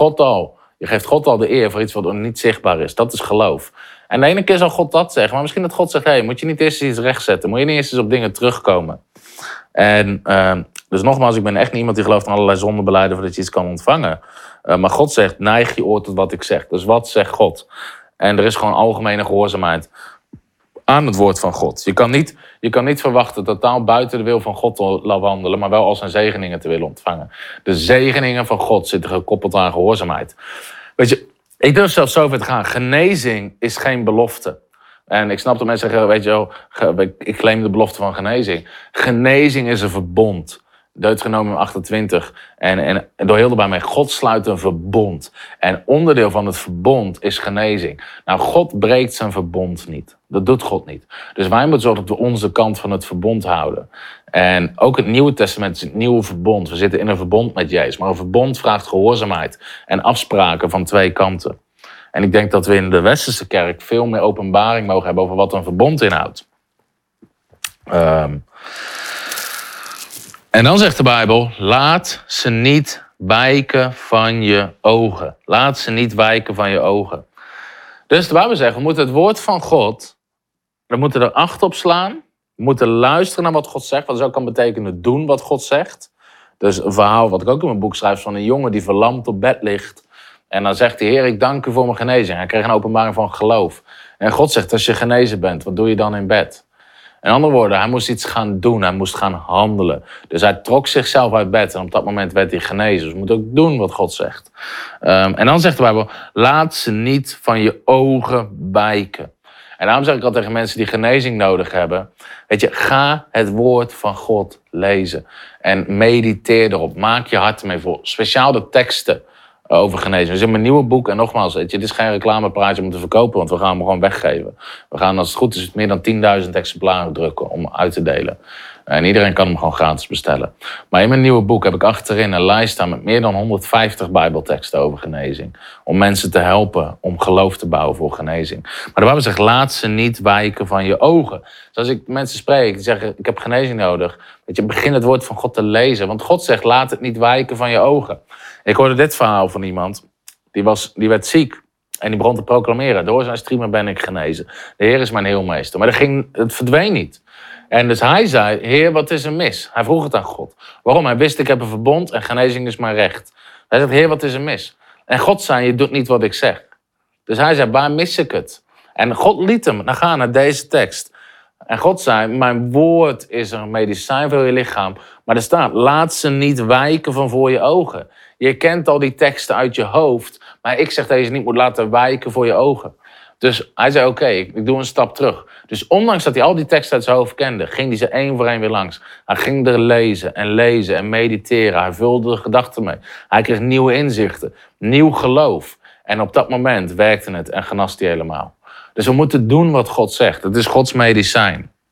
God al de eer voor iets wat niet zichtbaar is. Dat is geloof. En de ene keer zal God dat zeggen. Maar misschien dat God zegt, hey, moet je niet eerst iets rechtzetten? Moet je niet eerst eens op dingen terugkomen? En dus nogmaals, ik ben echt niet iemand die gelooft in allerlei zondebelijden voordat je iets kan ontvangen. Maar God zegt, neig je oor tot wat ik zeg. Dus wat zegt God? En er is gewoon algemene gehoorzaamheid aan het woord van God. Je kan niet verwachten totaal buiten de wil van God te wandelen, maar wel al zijn zegeningen te willen ontvangen. De zegeningen van God zitten gekoppeld aan gehoorzaamheid. Weet je, ik durf zelfs zo ver te gaan. Genezing is geen belofte. En ik snap dat mensen zeggen, weet je wel, ik claim de belofte van genezing. Genezing is een verbond. Deuteronomium 28. En door heel de Bijbel, God sluit een verbond. En onderdeel van het verbond is genezing. Nou, God breekt zijn verbond niet. Dat doet God niet. Dus wij moeten zorgen dat we onze kant van het verbond houden. En ook het Nieuwe Testament is het nieuwe verbond. We zitten in een verbond met Jezus. Maar een verbond vraagt gehoorzaamheid en afspraken van twee kanten. En ik denk dat we in de Westerse kerk veel meer openbaring mogen hebben over wat een verbond inhoudt. En dan zegt de Bijbel, laat ze niet wijken van je ogen. Laat ze niet wijken van je ogen. Dus de Bijbel zegt, we moeten het woord van God, we moeten er acht op slaan. We moeten luisteren naar wat God zegt, wat dus ook kan betekenen doen wat God zegt. Dus een verhaal wat ik ook in mijn boek schrijf van een jongen die verlamd op bed ligt. En dan zegt de Heer, ik dank u voor mijn genezing. Hij kreeg een openbaring van geloof. En God zegt, als je genezen bent, wat doe je dan in bed? In andere woorden, hij moest iets gaan doen, hij moest gaan handelen. Dus hij trok zichzelf uit bed en op dat moment werd hij genezen. Dus we moeten ook doen wat God zegt. En dan zegt de Bijbel, laat ze niet van je ogen wijken. En daarom zeg ik al tegen mensen die genezing nodig hebben, weet je, ga het woord van God lezen. En mediteer erop, maak je hart ermee vol. Speciaal de teksten over genezing. Dus in mijn nieuwe boek, en nogmaals, weet je, het is geen reclamepraatje om te verkopen, want we gaan hem gewoon weggeven. We gaan, als het goed is, meer dan 10.000 exemplaren drukken om uit te delen. En iedereen kan hem gewoon gratis bestellen. Maar in mijn nieuwe boek heb ik achterin een lijst staan met meer dan 150 bijbelteksten over genezing. Om mensen te helpen om geloof te bouwen voor genezing. Maar de Bijbel zegt, laat ze niet wijken van je ogen. Dus als ik mensen spreek die zeggen, ik heb genezing nodig. Weet je, begin het woord van God te lezen. Want God zegt, laat het niet wijken van je ogen. Ik hoorde dit verhaal van iemand, die werd ziek. En die begon te proclameren, door zijn streamer ben ik genezen. De Heer is mijn heelmeester. Maar het verdween niet. En dus hij zei, Heer, wat is er mis? Hij vroeg het aan God. Waarom? Hij wist, ik heb een verbond en genezing is mijn recht. Hij zegt, Heer, wat is er mis? En God zei, je doet niet wat ik zeg. Dus hij zei, waar mis ik het? En God liet hem gaan naar deze tekst. En God zei, mijn woord is een medicijn voor je lichaam. Maar er staat, laat ze niet wijken van voor je ogen. Je kent al die teksten uit je hoofd. Maar ik zeg dat je ze niet moet laten wijken voor je ogen. Dus hij zei, oké, ik doe een stap terug. Dus ondanks dat hij al die teksten uit zijn hoofd kende, ging hij ze één voor één weer langs. Hij ging er lezen en mediteren. Hij vulde de gedachten mee. Hij kreeg nieuwe inzichten, nieuw geloof. En op dat moment werkte het en genas hij helemaal. Dus we moeten doen wat God zegt. Het is Gods medicijn.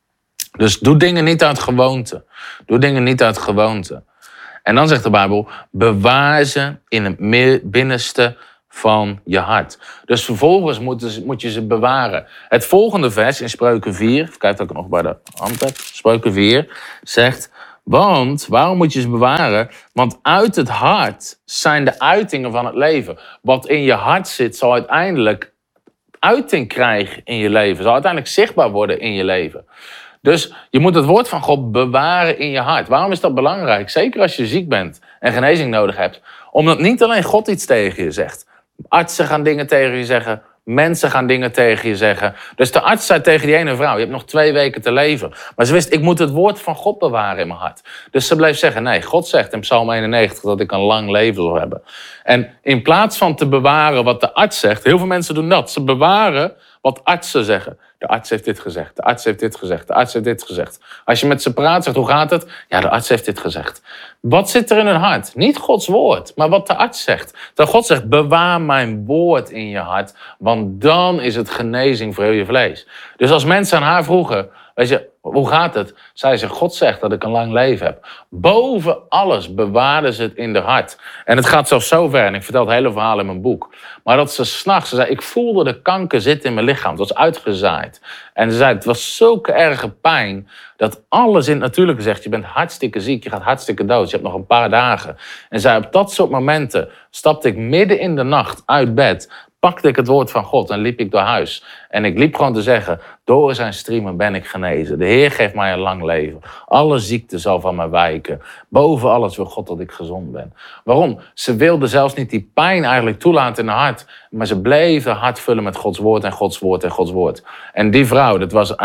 Dus doe dingen niet uit gewoonte. Doe dingen niet uit gewoonte. En dan zegt de Bijbel, bewaar ze in het binnenste van je hart. Dus vervolgens moet je ze bewaren. Het volgende vers in Spreuken 4, even kijken of ik het nog bij de hand heb. Spreuken 4 zegt, want, waarom moet je ze bewaren? Want uit het hart zijn de uitingen van het leven. Wat in je hart zit, zal uiteindelijk uiting krijgen in je leven. Zal uiteindelijk zichtbaar worden in je leven. Dus je moet het woord van God bewaren in je hart. Waarom is dat belangrijk? Zeker als je ziek bent en genezing nodig hebt. Omdat niet alleen God iets tegen je zegt. Artsen gaan dingen tegen je zeggen. Mensen gaan dingen tegen je zeggen. Dus de arts zei tegen die ene vrouw, je hebt nog 2 weken te leven. Maar ze wist, ik moet het woord van God bewaren in mijn hart. Dus ze bleef zeggen, nee, God zegt in Psalm 91 dat ik een lang leven zal hebben. En in plaats van te bewaren wat de arts zegt, heel veel mensen doen dat. Ze bewaren wat artsen zeggen. De arts heeft dit gezegd, de arts heeft dit gezegd, de arts heeft dit gezegd. Als je met ze praat, zegt, hoe gaat het? Ja, de arts heeft dit gezegd. Wat zit er in hun hart? Niet Gods woord, maar wat de arts zegt. Dat God zegt, bewaar mijn woord in je hart, want dan is het genezing voor heel je vlees. Dus als mensen aan haar vroegen, weet je, hoe gaat het? Zei ze, God zegt dat ik een lang leven heb. Boven alles bewaarden ze het in haar hart. En het gaat zelfs zo ver, en ik vertel het hele verhaal in mijn boek. Maar dat ze 's nachts, ze zei, ik voelde de kanker zitten in mijn lichaam. Het was uitgezaaid. En ze zei, het was zulke erge pijn, dat alles in het natuurlijke zegt, je bent hartstikke ziek, je gaat hartstikke dood, je hebt nog een paar dagen. En zei, op dat soort momenten stapte ik midden in de nacht uit bed, pakte ik het woord van God en liep ik door huis. En ik liep gewoon te zeggen, door zijn striemen ben ik genezen. De Heer geeft mij een lang leven. Alle ziekte zal van mij wijken. Boven alles wil God dat ik gezond ben. Waarom? Ze wilde zelfs niet die pijn eigenlijk toelaten in haar hart. Maar ze bleef haar hart vullen met Gods woord en Gods woord en Gods woord. En die vrouw, dat was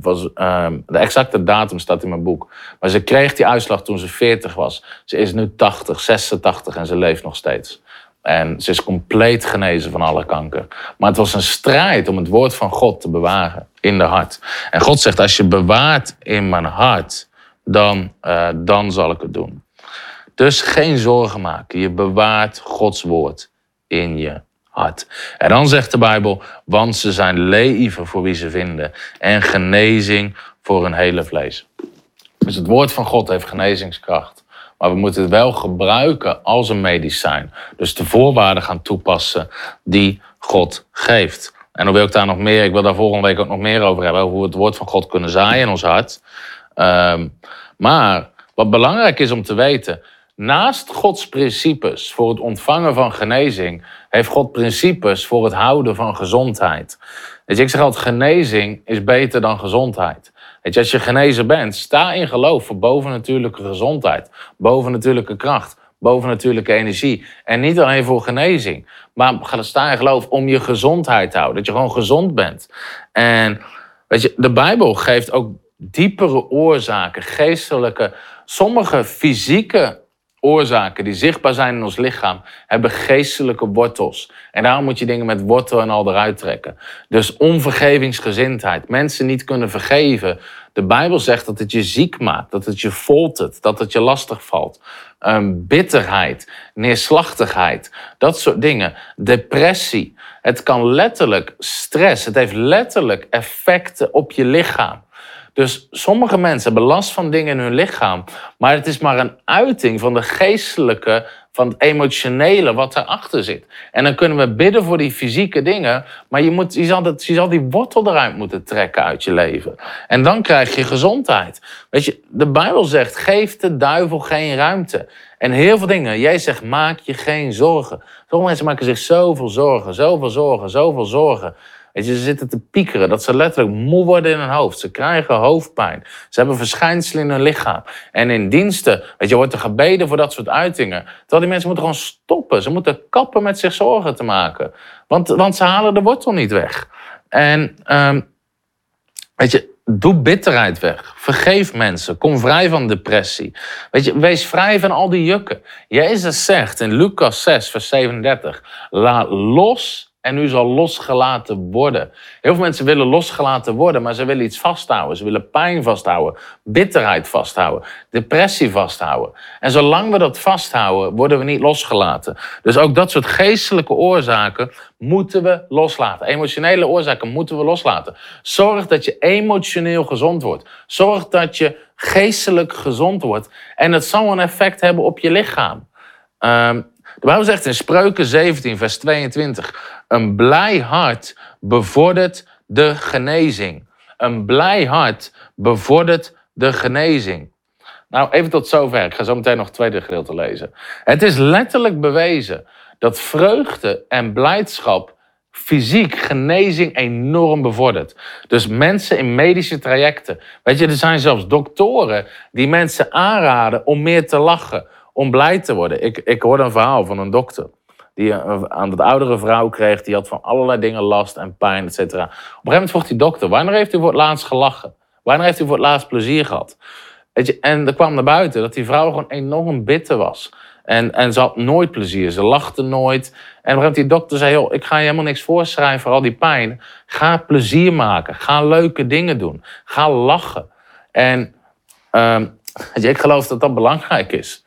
de exacte datum staat in mijn boek. Maar ze kreeg die uitslag toen ze 40 was. Ze is nu 80, 86 en ze leeft nog steeds. En ze is compleet genezen van alle kanker. Maar het was een strijd om het woord van God te bewaren in de hart. En God zegt, als je bewaart in mijn hart, dan zal ik het doen. Dus geen zorgen maken. Je bewaart Gods woord in je hart. En dan zegt de Bijbel, want ze zijn leven voor wie ze vinden. En genezing voor hun hele vlees. Dus het woord van God heeft genezingskracht. Maar we moeten het wel gebruiken als een medicijn. Dus de voorwaarden gaan toepassen die God geeft. En dan wil ik daar nog meer, ik wil daar volgende week ook nog meer over hebben. Over hoe we het woord van God kunnen zaaien in ons hart. Maar wat belangrijk is om te weten, naast Gods principes voor het ontvangen van genezing, heeft God principes voor het houden van gezondheid. Dus ik zeg altijd, genezing is beter dan gezondheid. Weet je, als je genezen bent, sta in geloof voor bovennatuurlijke gezondheid, bovennatuurlijke kracht, bovennatuurlijke energie. En niet alleen voor genezing, maar sta in geloof om je gezondheid te houden. Dat je gewoon gezond bent. En weet je, de Bijbel geeft ook diepere oorzaken, geestelijke, sommige fysieke oorzaken die zichtbaar zijn in ons lichaam, hebben geestelijke wortels. En daarom moet je dingen met wortel en al eruit trekken. Dus onvergevingsgezindheid, mensen niet kunnen vergeven. De Bijbel zegt dat het je ziek maakt, dat het je foltert, dat het je lastig valt. Bitterheid, neerslachtigheid, dat soort dingen. Depressie. Het kan letterlijk stress, het heeft letterlijk effecten op je lichaam. Dus sommige mensen hebben last van dingen in hun lichaam, maar het is maar een uiting van de geestelijke, van het emotionele wat daarachter zit. En dan kunnen we bidden voor die fysieke dingen, maar je zal die wortel eruit moeten trekken uit je leven. En dan krijg je gezondheid. Weet je, de Bijbel zegt, geef de duivel geen ruimte. En heel veel dingen, jij zegt, maak je geen zorgen. Sommige mensen maken zich zoveel zorgen, zoveel zorgen, zoveel zorgen. Weet je, ze zitten te piekeren, dat ze letterlijk moe worden in hun hoofd. Ze krijgen hoofdpijn. Ze hebben verschijnselen in hun lichaam. En in diensten, weet je, wordt er gebeden voor dat soort uitingen. Terwijl die mensen moeten gewoon stoppen. Ze moeten kappen met zich zorgen te maken. Want ze halen de wortel niet weg. En weet je, doe bitterheid weg. Vergeef mensen. Kom vrij van depressie. Weet je, wees vrij van al die jukken. Jezus zegt in Lucas 6, vers 37... laat los en u zal losgelaten worden. Heel veel mensen willen losgelaten worden, maar ze willen iets vasthouden. Ze willen pijn vasthouden, bitterheid vasthouden, depressie vasthouden. En zolang we dat vasthouden, worden we niet losgelaten. Dus ook dat soort geestelijke oorzaken moeten we loslaten. Emotionele oorzaken moeten we loslaten. Zorg dat je emotioneel gezond wordt. Zorg dat je geestelijk gezond wordt. En dat zal een effect hebben op je lichaam. De Bijbel zegt in Spreuken 17, vers 22... een blij hart bevordert de genezing. Een blij hart bevordert de genezing. Nou, even tot zover. Ik ga zo meteen nog het tweede gedeelte lezen. Het is letterlijk bewezen dat vreugde en blijdschap fysiek genezing enorm bevordert. Dus mensen in medische trajecten. Weet je, er zijn zelfs doktoren die mensen aanraden om meer te lachen, om blij te worden. Ik hoorde een verhaal van een dokter die aan een oudere vrouw kreeg. Die had van allerlei dingen last en pijn, et cetera. Op een gegeven moment vroeg die dokter: wanneer heeft u voor het laatst gelachen? Wanneer heeft u voor het laatst plezier gehad? Weet je, en er kwam naar buiten dat die vrouw gewoon enorm bitter was. En ze had nooit plezier, ze lachte nooit. En op een gegeven moment die dokter zei: joh, ik ga je helemaal niks voorschrijven voor al die pijn. Ga plezier maken, ga leuke dingen doen, ga lachen. En weet je, ik geloof dat dat belangrijk is.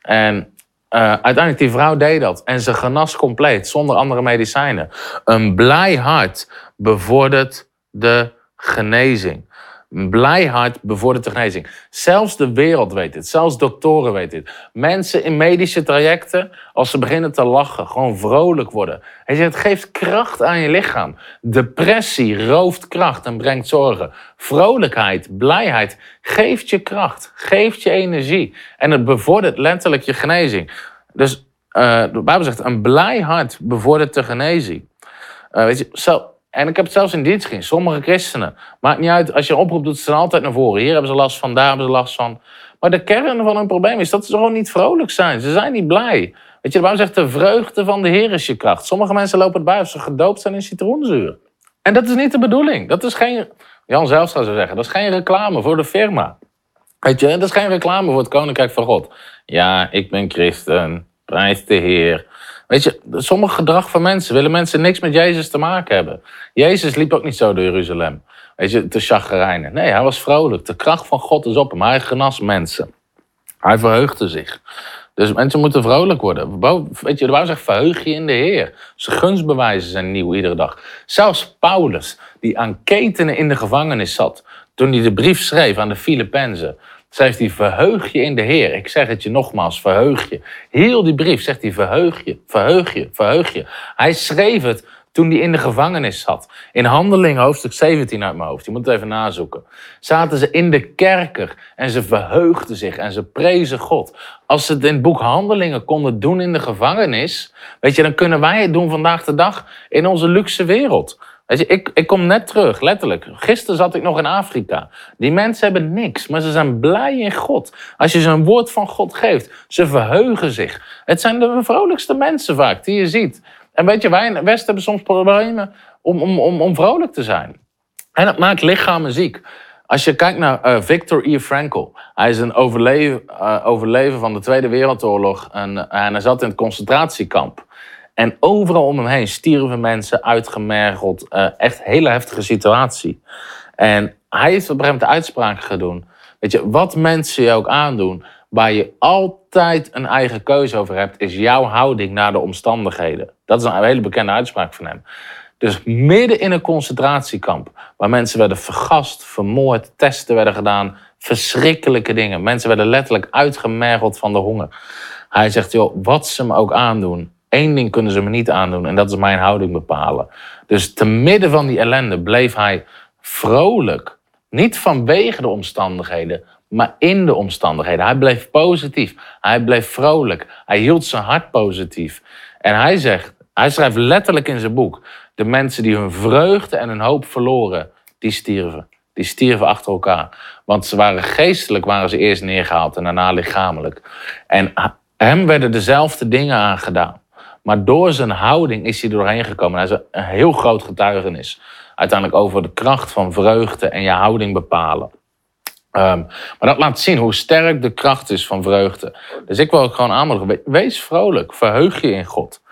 En uiteindelijk die vrouw deed dat. En ze genas compleet, zonder andere medicijnen. Een blij hart bevordert de genezing. Een blij hart bevordert de genezing. Zelfs de wereld weet dit. Zelfs doktoren weten dit. Mensen in medische trajecten, als ze beginnen te lachen, gewoon vrolijk worden. Hij zegt, het geeft kracht aan je lichaam. Depressie rooft kracht en brengt zorgen. Vrolijkheid, blijheid geeft je kracht, geeft je energie. En het bevordert letterlijk je genezing. Dus de Bijbel zegt, een blij hart bevordert de genezing. Weet je, en ik heb het zelfs in dienst gezien. Sommige christenen. Maakt niet uit. Als je een oproep doet, ze staan altijd naar voren. Hier hebben ze last van, daar hebben ze last van. Maar de kern van hun probleem is dat ze gewoon niet vrolijk zijn. Ze zijn niet blij. Weet je, de Bijbel zegt, de vreugde van de Heer is je kracht. Sommige mensen lopen erbij of ze gedoopt zijn in citroenzuur. En dat is niet de bedoeling. Dat is geen, Jan Zijlstra zou zeggen, dat is geen reclame voor de firma. Weet je, dat is geen reclame voor het Koninkrijk van God. Ja, ik ben christen. Prijs de Heer. Weet je, sommige gedrag van mensen willen mensen niks met Jezus te maken hebben. Jezus liep ook niet zo door Jeruzalem. Weet je, te chagrijnen. Nee, hij was vrolijk. De kracht van God is op hem. Hij genas mensen. Hij verheugde zich. Dus mensen moeten vrolijk worden. Weet je, de Bijbel zegt, verheug je in de Heer. Zijn gunstbewijzen zijn nieuw iedere dag. Zelfs Paulus, die aan ketenen in de gevangenis zat, toen hij de brief schreef aan de Filippenzen, zegt hij, verheug je in de Heer. Ik zeg het je nogmaals, verheug je. Heel die brief zegt hij, verheug je, verheug je, verheug je. Hij schreef het toen hij in de gevangenis zat. In Handelingen, hoofdstuk 17 uit mijn hoofd. Je moet het even nazoeken. Zaten ze in de kerker en ze verheugden zich en ze prezen God. Als ze het in het boek Handelingen konden doen in de gevangenis, weet je, dan kunnen wij het doen vandaag de dag in onze luxe wereld. Weet je, ik kom net terug, letterlijk. Gisteren zat ik nog in Afrika. Die mensen hebben niks, maar ze zijn blij in God. Als je ze een woord van God geeft, ze verheugen zich. Het zijn de vrolijkste mensen vaak die je ziet. En weet je, wij in het Westen hebben soms problemen om vrolijk te zijn. En dat maakt lichamen ziek. Als je kijkt naar Viktor E. Frankl. Hij is een overlever van de Tweede Wereldoorlog. En hij zat in het concentratiekamp. En overal om hem heen stierven mensen, uitgemergeld. Echt een hele heftige situatie. En hij heeft op een gegeven moment de uitspraak gedaan. Weet je, wat mensen je ook aandoen, waar je altijd een eigen keuze over hebt, is jouw houding naar de omstandigheden. Dat is een hele bekende uitspraak van hem. Dus midden in een concentratiekamp, waar mensen werden vergast, vermoord, testen werden gedaan, verschrikkelijke dingen. Mensen werden letterlijk uitgemergeld van de honger. Hij zegt, joh, wat ze me ook aandoen, 1 ding kunnen ze me niet aandoen en dat is mijn houding bepalen. Dus te midden van die ellende bleef hij vrolijk. Niet vanwege de omstandigheden, maar in de omstandigheden. Hij bleef positief. Hij bleef vrolijk. Hij hield zijn hart positief. En hij schrijft letterlijk in zijn boek, de mensen die hun vreugde en hun hoop verloren, die stierven. Die stierven achter elkaar. Want ze waren geestelijk, waren ze eerst neergehaald en daarna lichamelijk. En hem werden dezelfde dingen aangedaan. Maar door zijn houding is hij doorheen gekomen. Hij is een heel groot getuigenis. Uiteindelijk over de kracht van vreugde en je houding bepalen. Maar dat laat zien hoe sterk de kracht is van vreugde. Dus ik wil ook gewoon aanmoedigen. Wees vrolijk. Verheug je in God.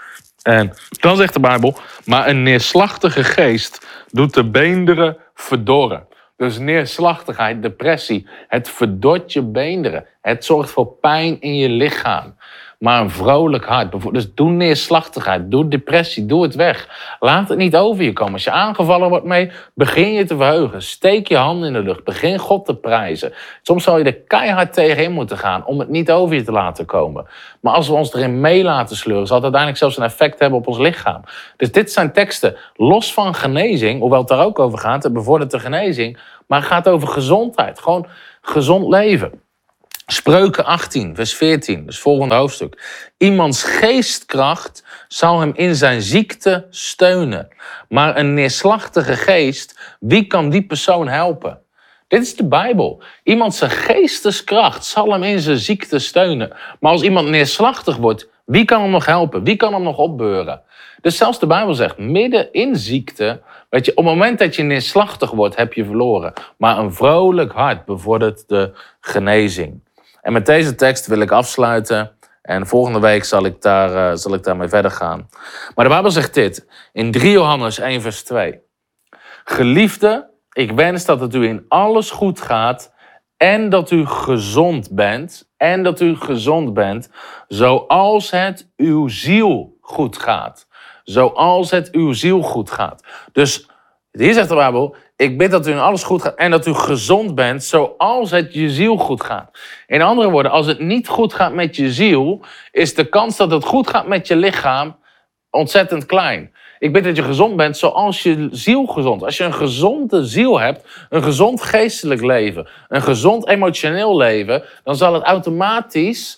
En dan zegt de Bijbel, maar een neerslachtige geest doet de beenderen verdorren. Dus neerslachtigheid, depressie, het verdort je beenderen. Het zorgt voor pijn in je lichaam. Maar een vrolijk hart. Dus doe neerslachtigheid, doe depressie, doe het weg. Laat het niet over je komen. Als je aangevallen wordt mee, begin je te verheugen. Steek je handen in de lucht, begin God te prijzen. Soms zal je er keihard tegenin moeten gaan om het niet over je te laten komen. Maar als we ons erin mee laten sleuren, zal het uiteindelijk zelfs een effect hebben op ons lichaam. Dus dit zijn teksten, los van genezing, hoewel het daar ook over gaat, het bevordert de genezing, maar het gaat over gezondheid. Gewoon gezond leven. Spreuken 18, vers 14, dus volgende hoofdstuk. Iemands geestkracht zal hem in zijn ziekte steunen. Maar een neerslachtige geest, wie kan die persoon helpen? Dit is de Bijbel. Iemand zijn geesteskracht zal hem in zijn ziekte steunen. Maar als iemand neerslachtig wordt, wie kan hem nog helpen? Wie kan hem nog opbeuren? Dus zelfs de Bijbel zegt, midden in ziekte, weet je, op het moment dat je neerslachtig wordt, heb je verloren. Maar een vrolijk hart bevordert de genezing. En met deze tekst wil ik afsluiten. En volgende week zal ik daarmee verder gaan. Maar de Bijbel zegt dit. In 3 Johannes 1 vers 2. Geliefde, ik wens dat het u in alles goed gaat. En dat u gezond bent. En dat u gezond bent. Zoals het uw ziel goed gaat. Zoals het uw ziel goed gaat. Dus hier zegt de Bijbel, ik bid dat u in alles goed gaat en dat u gezond bent zoals het je ziel goed gaat. In andere woorden, als het niet goed gaat met je ziel, is de kans dat het goed gaat met je lichaam ontzettend klein. Ik bid dat je gezond bent zoals je ziel gezond is. Als je een gezonde ziel hebt, een gezond geestelijk leven, een gezond emotioneel leven, dan zal het automatisch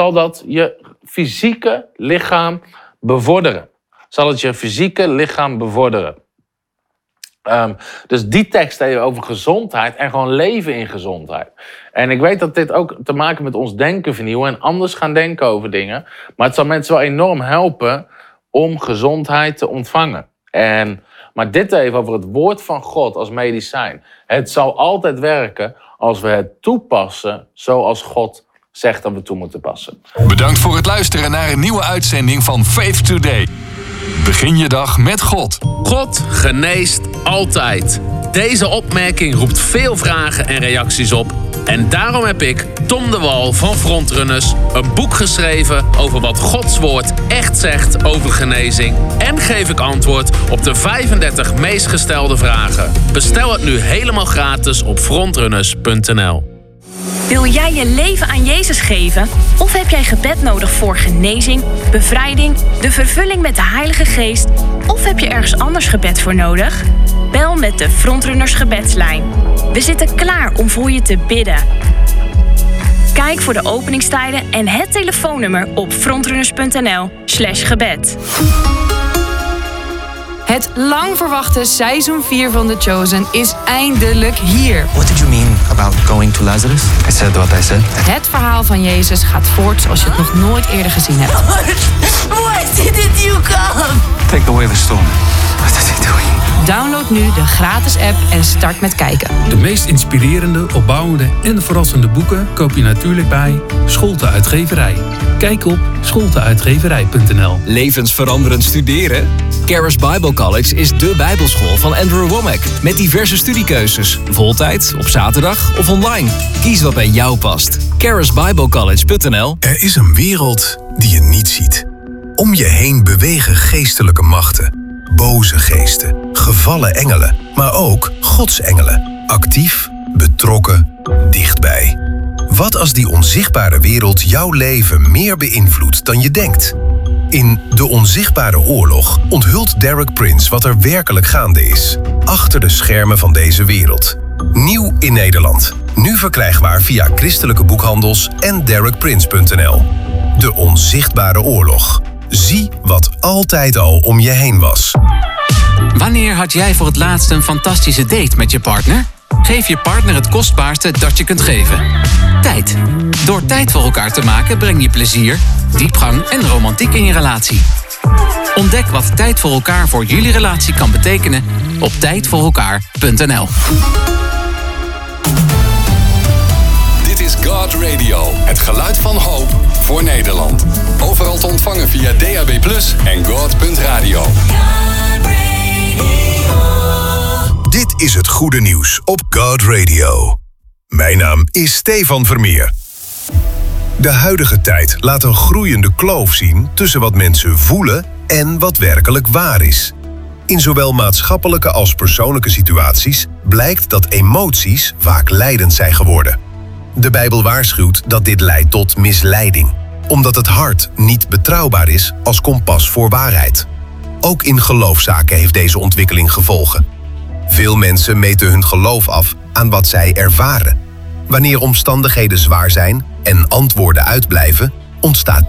je fysieke lichaam bevorderen. Zal het je fysieke lichaam bevorderen. Dus die tekst heeft over gezondheid en gewoon leven in gezondheid. En ik weet dat dit ook te maken met ons denken vernieuwen en anders gaan denken over dingen. Maar het zal mensen wel enorm helpen om gezondheid te ontvangen. Maar dit even over het woord van God als medicijn. Het zal altijd werken als we het toepassen zoals God zegt dat we toe moeten passen. Bedankt voor het luisteren naar een nieuwe uitzending van Faith Today. Begin je dag met God. God geneest altijd. Deze opmerking roept veel vragen en reacties op. En daarom heb ik, Tom de Wal van Frontrunners, een boek geschreven over wat Gods woord echt zegt over genezing. En geef ik antwoord op de 35 meest gestelde vragen. Bestel het nu helemaal gratis op frontrunners.nl. Wil jij je leven aan Jezus geven? Of heb jij gebed nodig voor genezing, bevrijding, de vervulling met de Heilige Geest? Of heb je ergens anders gebed voor nodig? Bel met de Frontrunners gebedslijn. We zitten klaar om voor je te bidden. Kijk voor de openingstijden en het telefoonnummer op frontrunners.nl/gebed. Het lang verwachte seizoen 4 van The Chosen is eindelijk hier. What did you mean about going to Lazarus? I said what I said. Het verhaal van Jezus gaat voort zoals je het nog nooit eerder gezien hebt. Why didn't you come? Take away the storm. What is he doing? Download nu de gratis app en start met kijken. De meest inspirerende, opbouwende en verrassende boeken koop je natuurlijk bij Scholte Uitgeverij. Kijk op scholteuitgeverij.nl. Levensveranderend studeren? Charis Bible College is dé bijbelschool van Andrew Wommack. Met diverse studiekeuzes. Voltijd, op zaterdag of online. Kies wat bij jou past. charisbiblecollege.nl. Er is een wereld die je niet ziet. Om je heen bewegen geestelijke machten. Boze geesten, gevallen engelen, maar ook Gods engelen. Actief, betrokken, dichtbij. Wat als die onzichtbare wereld jouw leven meer beïnvloedt dan je denkt? In De Onzichtbare Oorlog onthult Derek Prince wat er werkelijk gaande is. Achter de schermen van deze wereld. Nieuw in Nederland. Nu verkrijgbaar via christelijke boekhandels en derekprince.nl. De Onzichtbare Oorlog. Zie wat altijd al om je heen was. Wanneer had jij voor het laatst een fantastische date met je partner? Geef je partner het kostbaarste dat je kunt geven. Tijd. Door tijd voor elkaar te maken breng je plezier, diepgang en romantiek in je relatie. Ontdek wat tijd voor elkaar voor jullie relatie kan betekenen op tijdvoorelkaar.nl. is God Radio. Het geluid van hoop voor Nederland. Overal te ontvangen via DAB+ en God.radio. Dit is het goede nieuws op God Radio. Mijn naam is Stefan Vermeer. De huidige tijd laat een groeiende kloof zien tussen wat mensen voelen en wat werkelijk waar is. In zowel maatschappelijke als persoonlijke situaties blijkt dat emoties vaak leidend zijn geworden. De Bijbel waarschuwt dat dit leidt tot misleiding, omdat het hart niet betrouwbaar is als kompas voor waarheid. Ook in geloofszaken heeft deze ontwikkeling gevolgen. Veel mensen meten hun geloof af aan wat zij ervaren. Wanneer omstandigheden zwaar zijn en antwoorden uitblijven, ontstaat